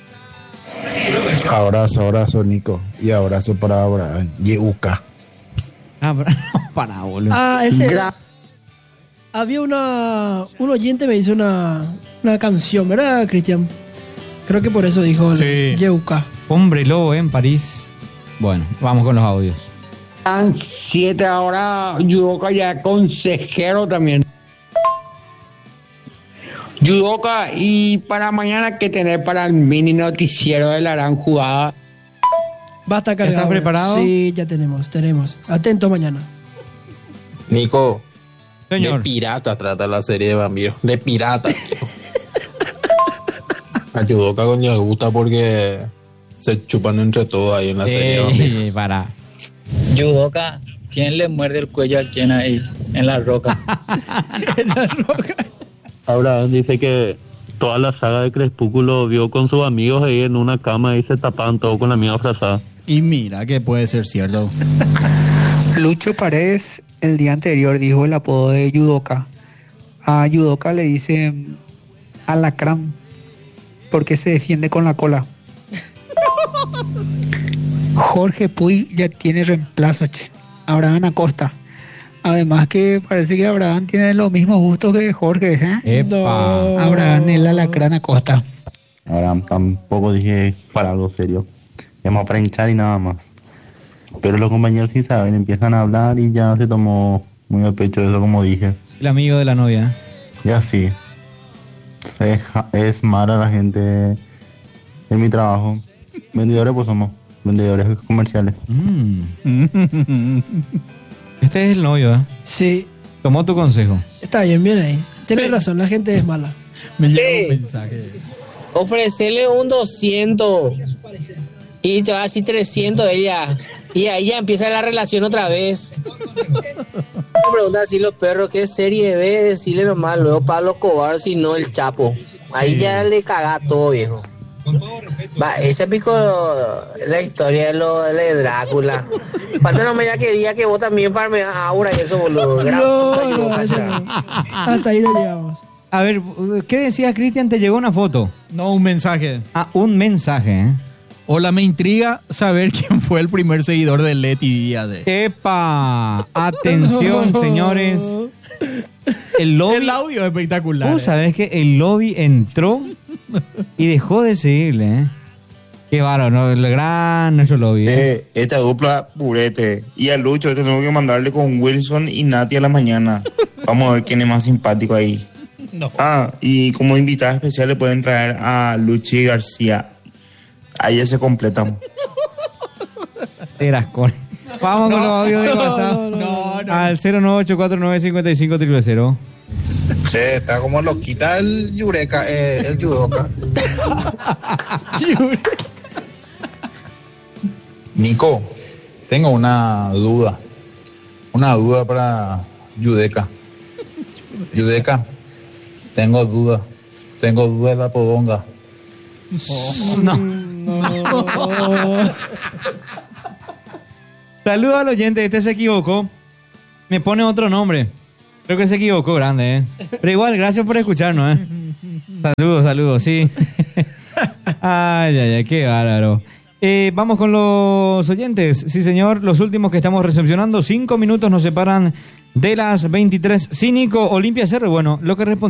[SPEAKER 8] Abrazo, Nico. Y abrazo para Abraham. Yudoka.
[SPEAKER 1] Para, boludo.
[SPEAKER 2] Ah, ese. Había un oyente me hizo una canción, ¿verdad, Cristian? Creo que por eso dijo
[SPEAKER 1] Sí.
[SPEAKER 2] Yudoka.
[SPEAKER 1] Hombre lobo en París. Bueno, vamos con los audios.
[SPEAKER 16] Están 7 ahora, Yudoka ya consejero también. Yudoka, y para mañana, ¿qué tener para el mini noticiero de la gran jugada?
[SPEAKER 2] Va a estar cargado.
[SPEAKER 1] ¿Estás preparado?
[SPEAKER 2] Sí, ya tenemos. Atento mañana.
[SPEAKER 5] Nico.
[SPEAKER 1] Señor.
[SPEAKER 5] De pirata trata la serie de vampiros. De pirata. Ayudó con me gusta porque se chupan entre todos ahí en la serie de vampiros.
[SPEAKER 1] Para.
[SPEAKER 19] Yudoka, ¿quién le muerde el cuello a quién ahí? En la roca.
[SPEAKER 7] Abraham dice que toda la saga de Crepúsculo vio con sus amigos ahí en una cama y se tapaban todo con la misma frazada.
[SPEAKER 3] Y mira que puede ser cierto.
[SPEAKER 10] Lucho Paredes el día anterior dijo el apodo de Yudoka. A Yudoka le dicen alacrán porque se defiende con la cola. Jorge Puy ya tiene reemplazo, Abraham Acosta. Además que parece que Abraham tiene los mismos gustos que Jorge, ¿eh?
[SPEAKER 1] ¡Epa!
[SPEAKER 10] Abraham el alacrán Acosta.
[SPEAKER 22] Abraham, tampoco dije para algo serio. Llamamos para hinchar y nada más. Pero los compañeros sí saben, empiezan a hablar y ya se tomó muy al pecho eso, como dije.
[SPEAKER 1] El amigo de la novia.
[SPEAKER 22] Ya sí. Es mala la gente en mi trabajo. Vendedores pues somos, vendedores comerciales.
[SPEAKER 1] Este es el novio, ¿eh?
[SPEAKER 2] Sí.
[SPEAKER 1] Tomó tu consejo.
[SPEAKER 2] Está bien ahí. Tienes razón, la gente es mala.
[SPEAKER 3] Me llegó un mensaje.
[SPEAKER 14] Ofrecerle un 200 y te va a decir 300 ella. Y ahí ya empieza la relación otra vez. Me preguntan así los perros, ¿qué serie ve? Decirle nomás, luego Pablo Escobar, si no el Chapo. Ahí ya le caga todo, viejo. Va, ese pico la historia de Drácula. Falta no me ya que diga que vos también farme aura y eso, boludo.
[SPEAKER 2] Hasta ahí no llegamos.
[SPEAKER 1] A ver, ¿qué decías, Cristian? ¿Te llegó una foto?
[SPEAKER 3] No, un mensaje.
[SPEAKER 1] Ah, un mensaje, ¿eh?
[SPEAKER 3] Hola, me intriga saber quién fue el primer seguidor de Leti Díaz.
[SPEAKER 1] ¡Epa! Atención, señores. El lobby.
[SPEAKER 3] El audio es espectacular.
[SPEAKER 1] ¿Vos sabés que el lobby entró y dejó de seguirle, eh? Qué bárbaro, ¿no? El gran nuestro lobby.
[SPEAKER 22] Esta dupla purete. Y a Lucho tengo que mandarle con Wilson y Nati a la mañana. Vamos a ver quién es más simpático ahí.
[SPEAKER 3] No.
[SPEAKER 22] Ah, y como invitada especial le pueden traer a Luchi García. Ahí ya se completan.
[SPEAKER 1] Eras con... Vamos con los audios de WhatsApp. Al 098495500.
[SPEAKER 20] Che, está como loquita el Yudoka. Nico, tengo una duda. Una duda para Yudoka. Yudoka, tengo duda de la podonga.
[SPEAKER 1] No. Saludos al oyente, este se equivocó. Me pone otro nombre. Creo que se equivocó grande, Pero igual, gracias por escucharnos, Saludos, sí. Ay, qué bárbaro. Vamos con los oyentes. Sí, señor, los últimos que estamos recepcionando. 5 minutos nos separan de las 23. Cínico, Olimpia Cerro. Bueno, lo que respondió.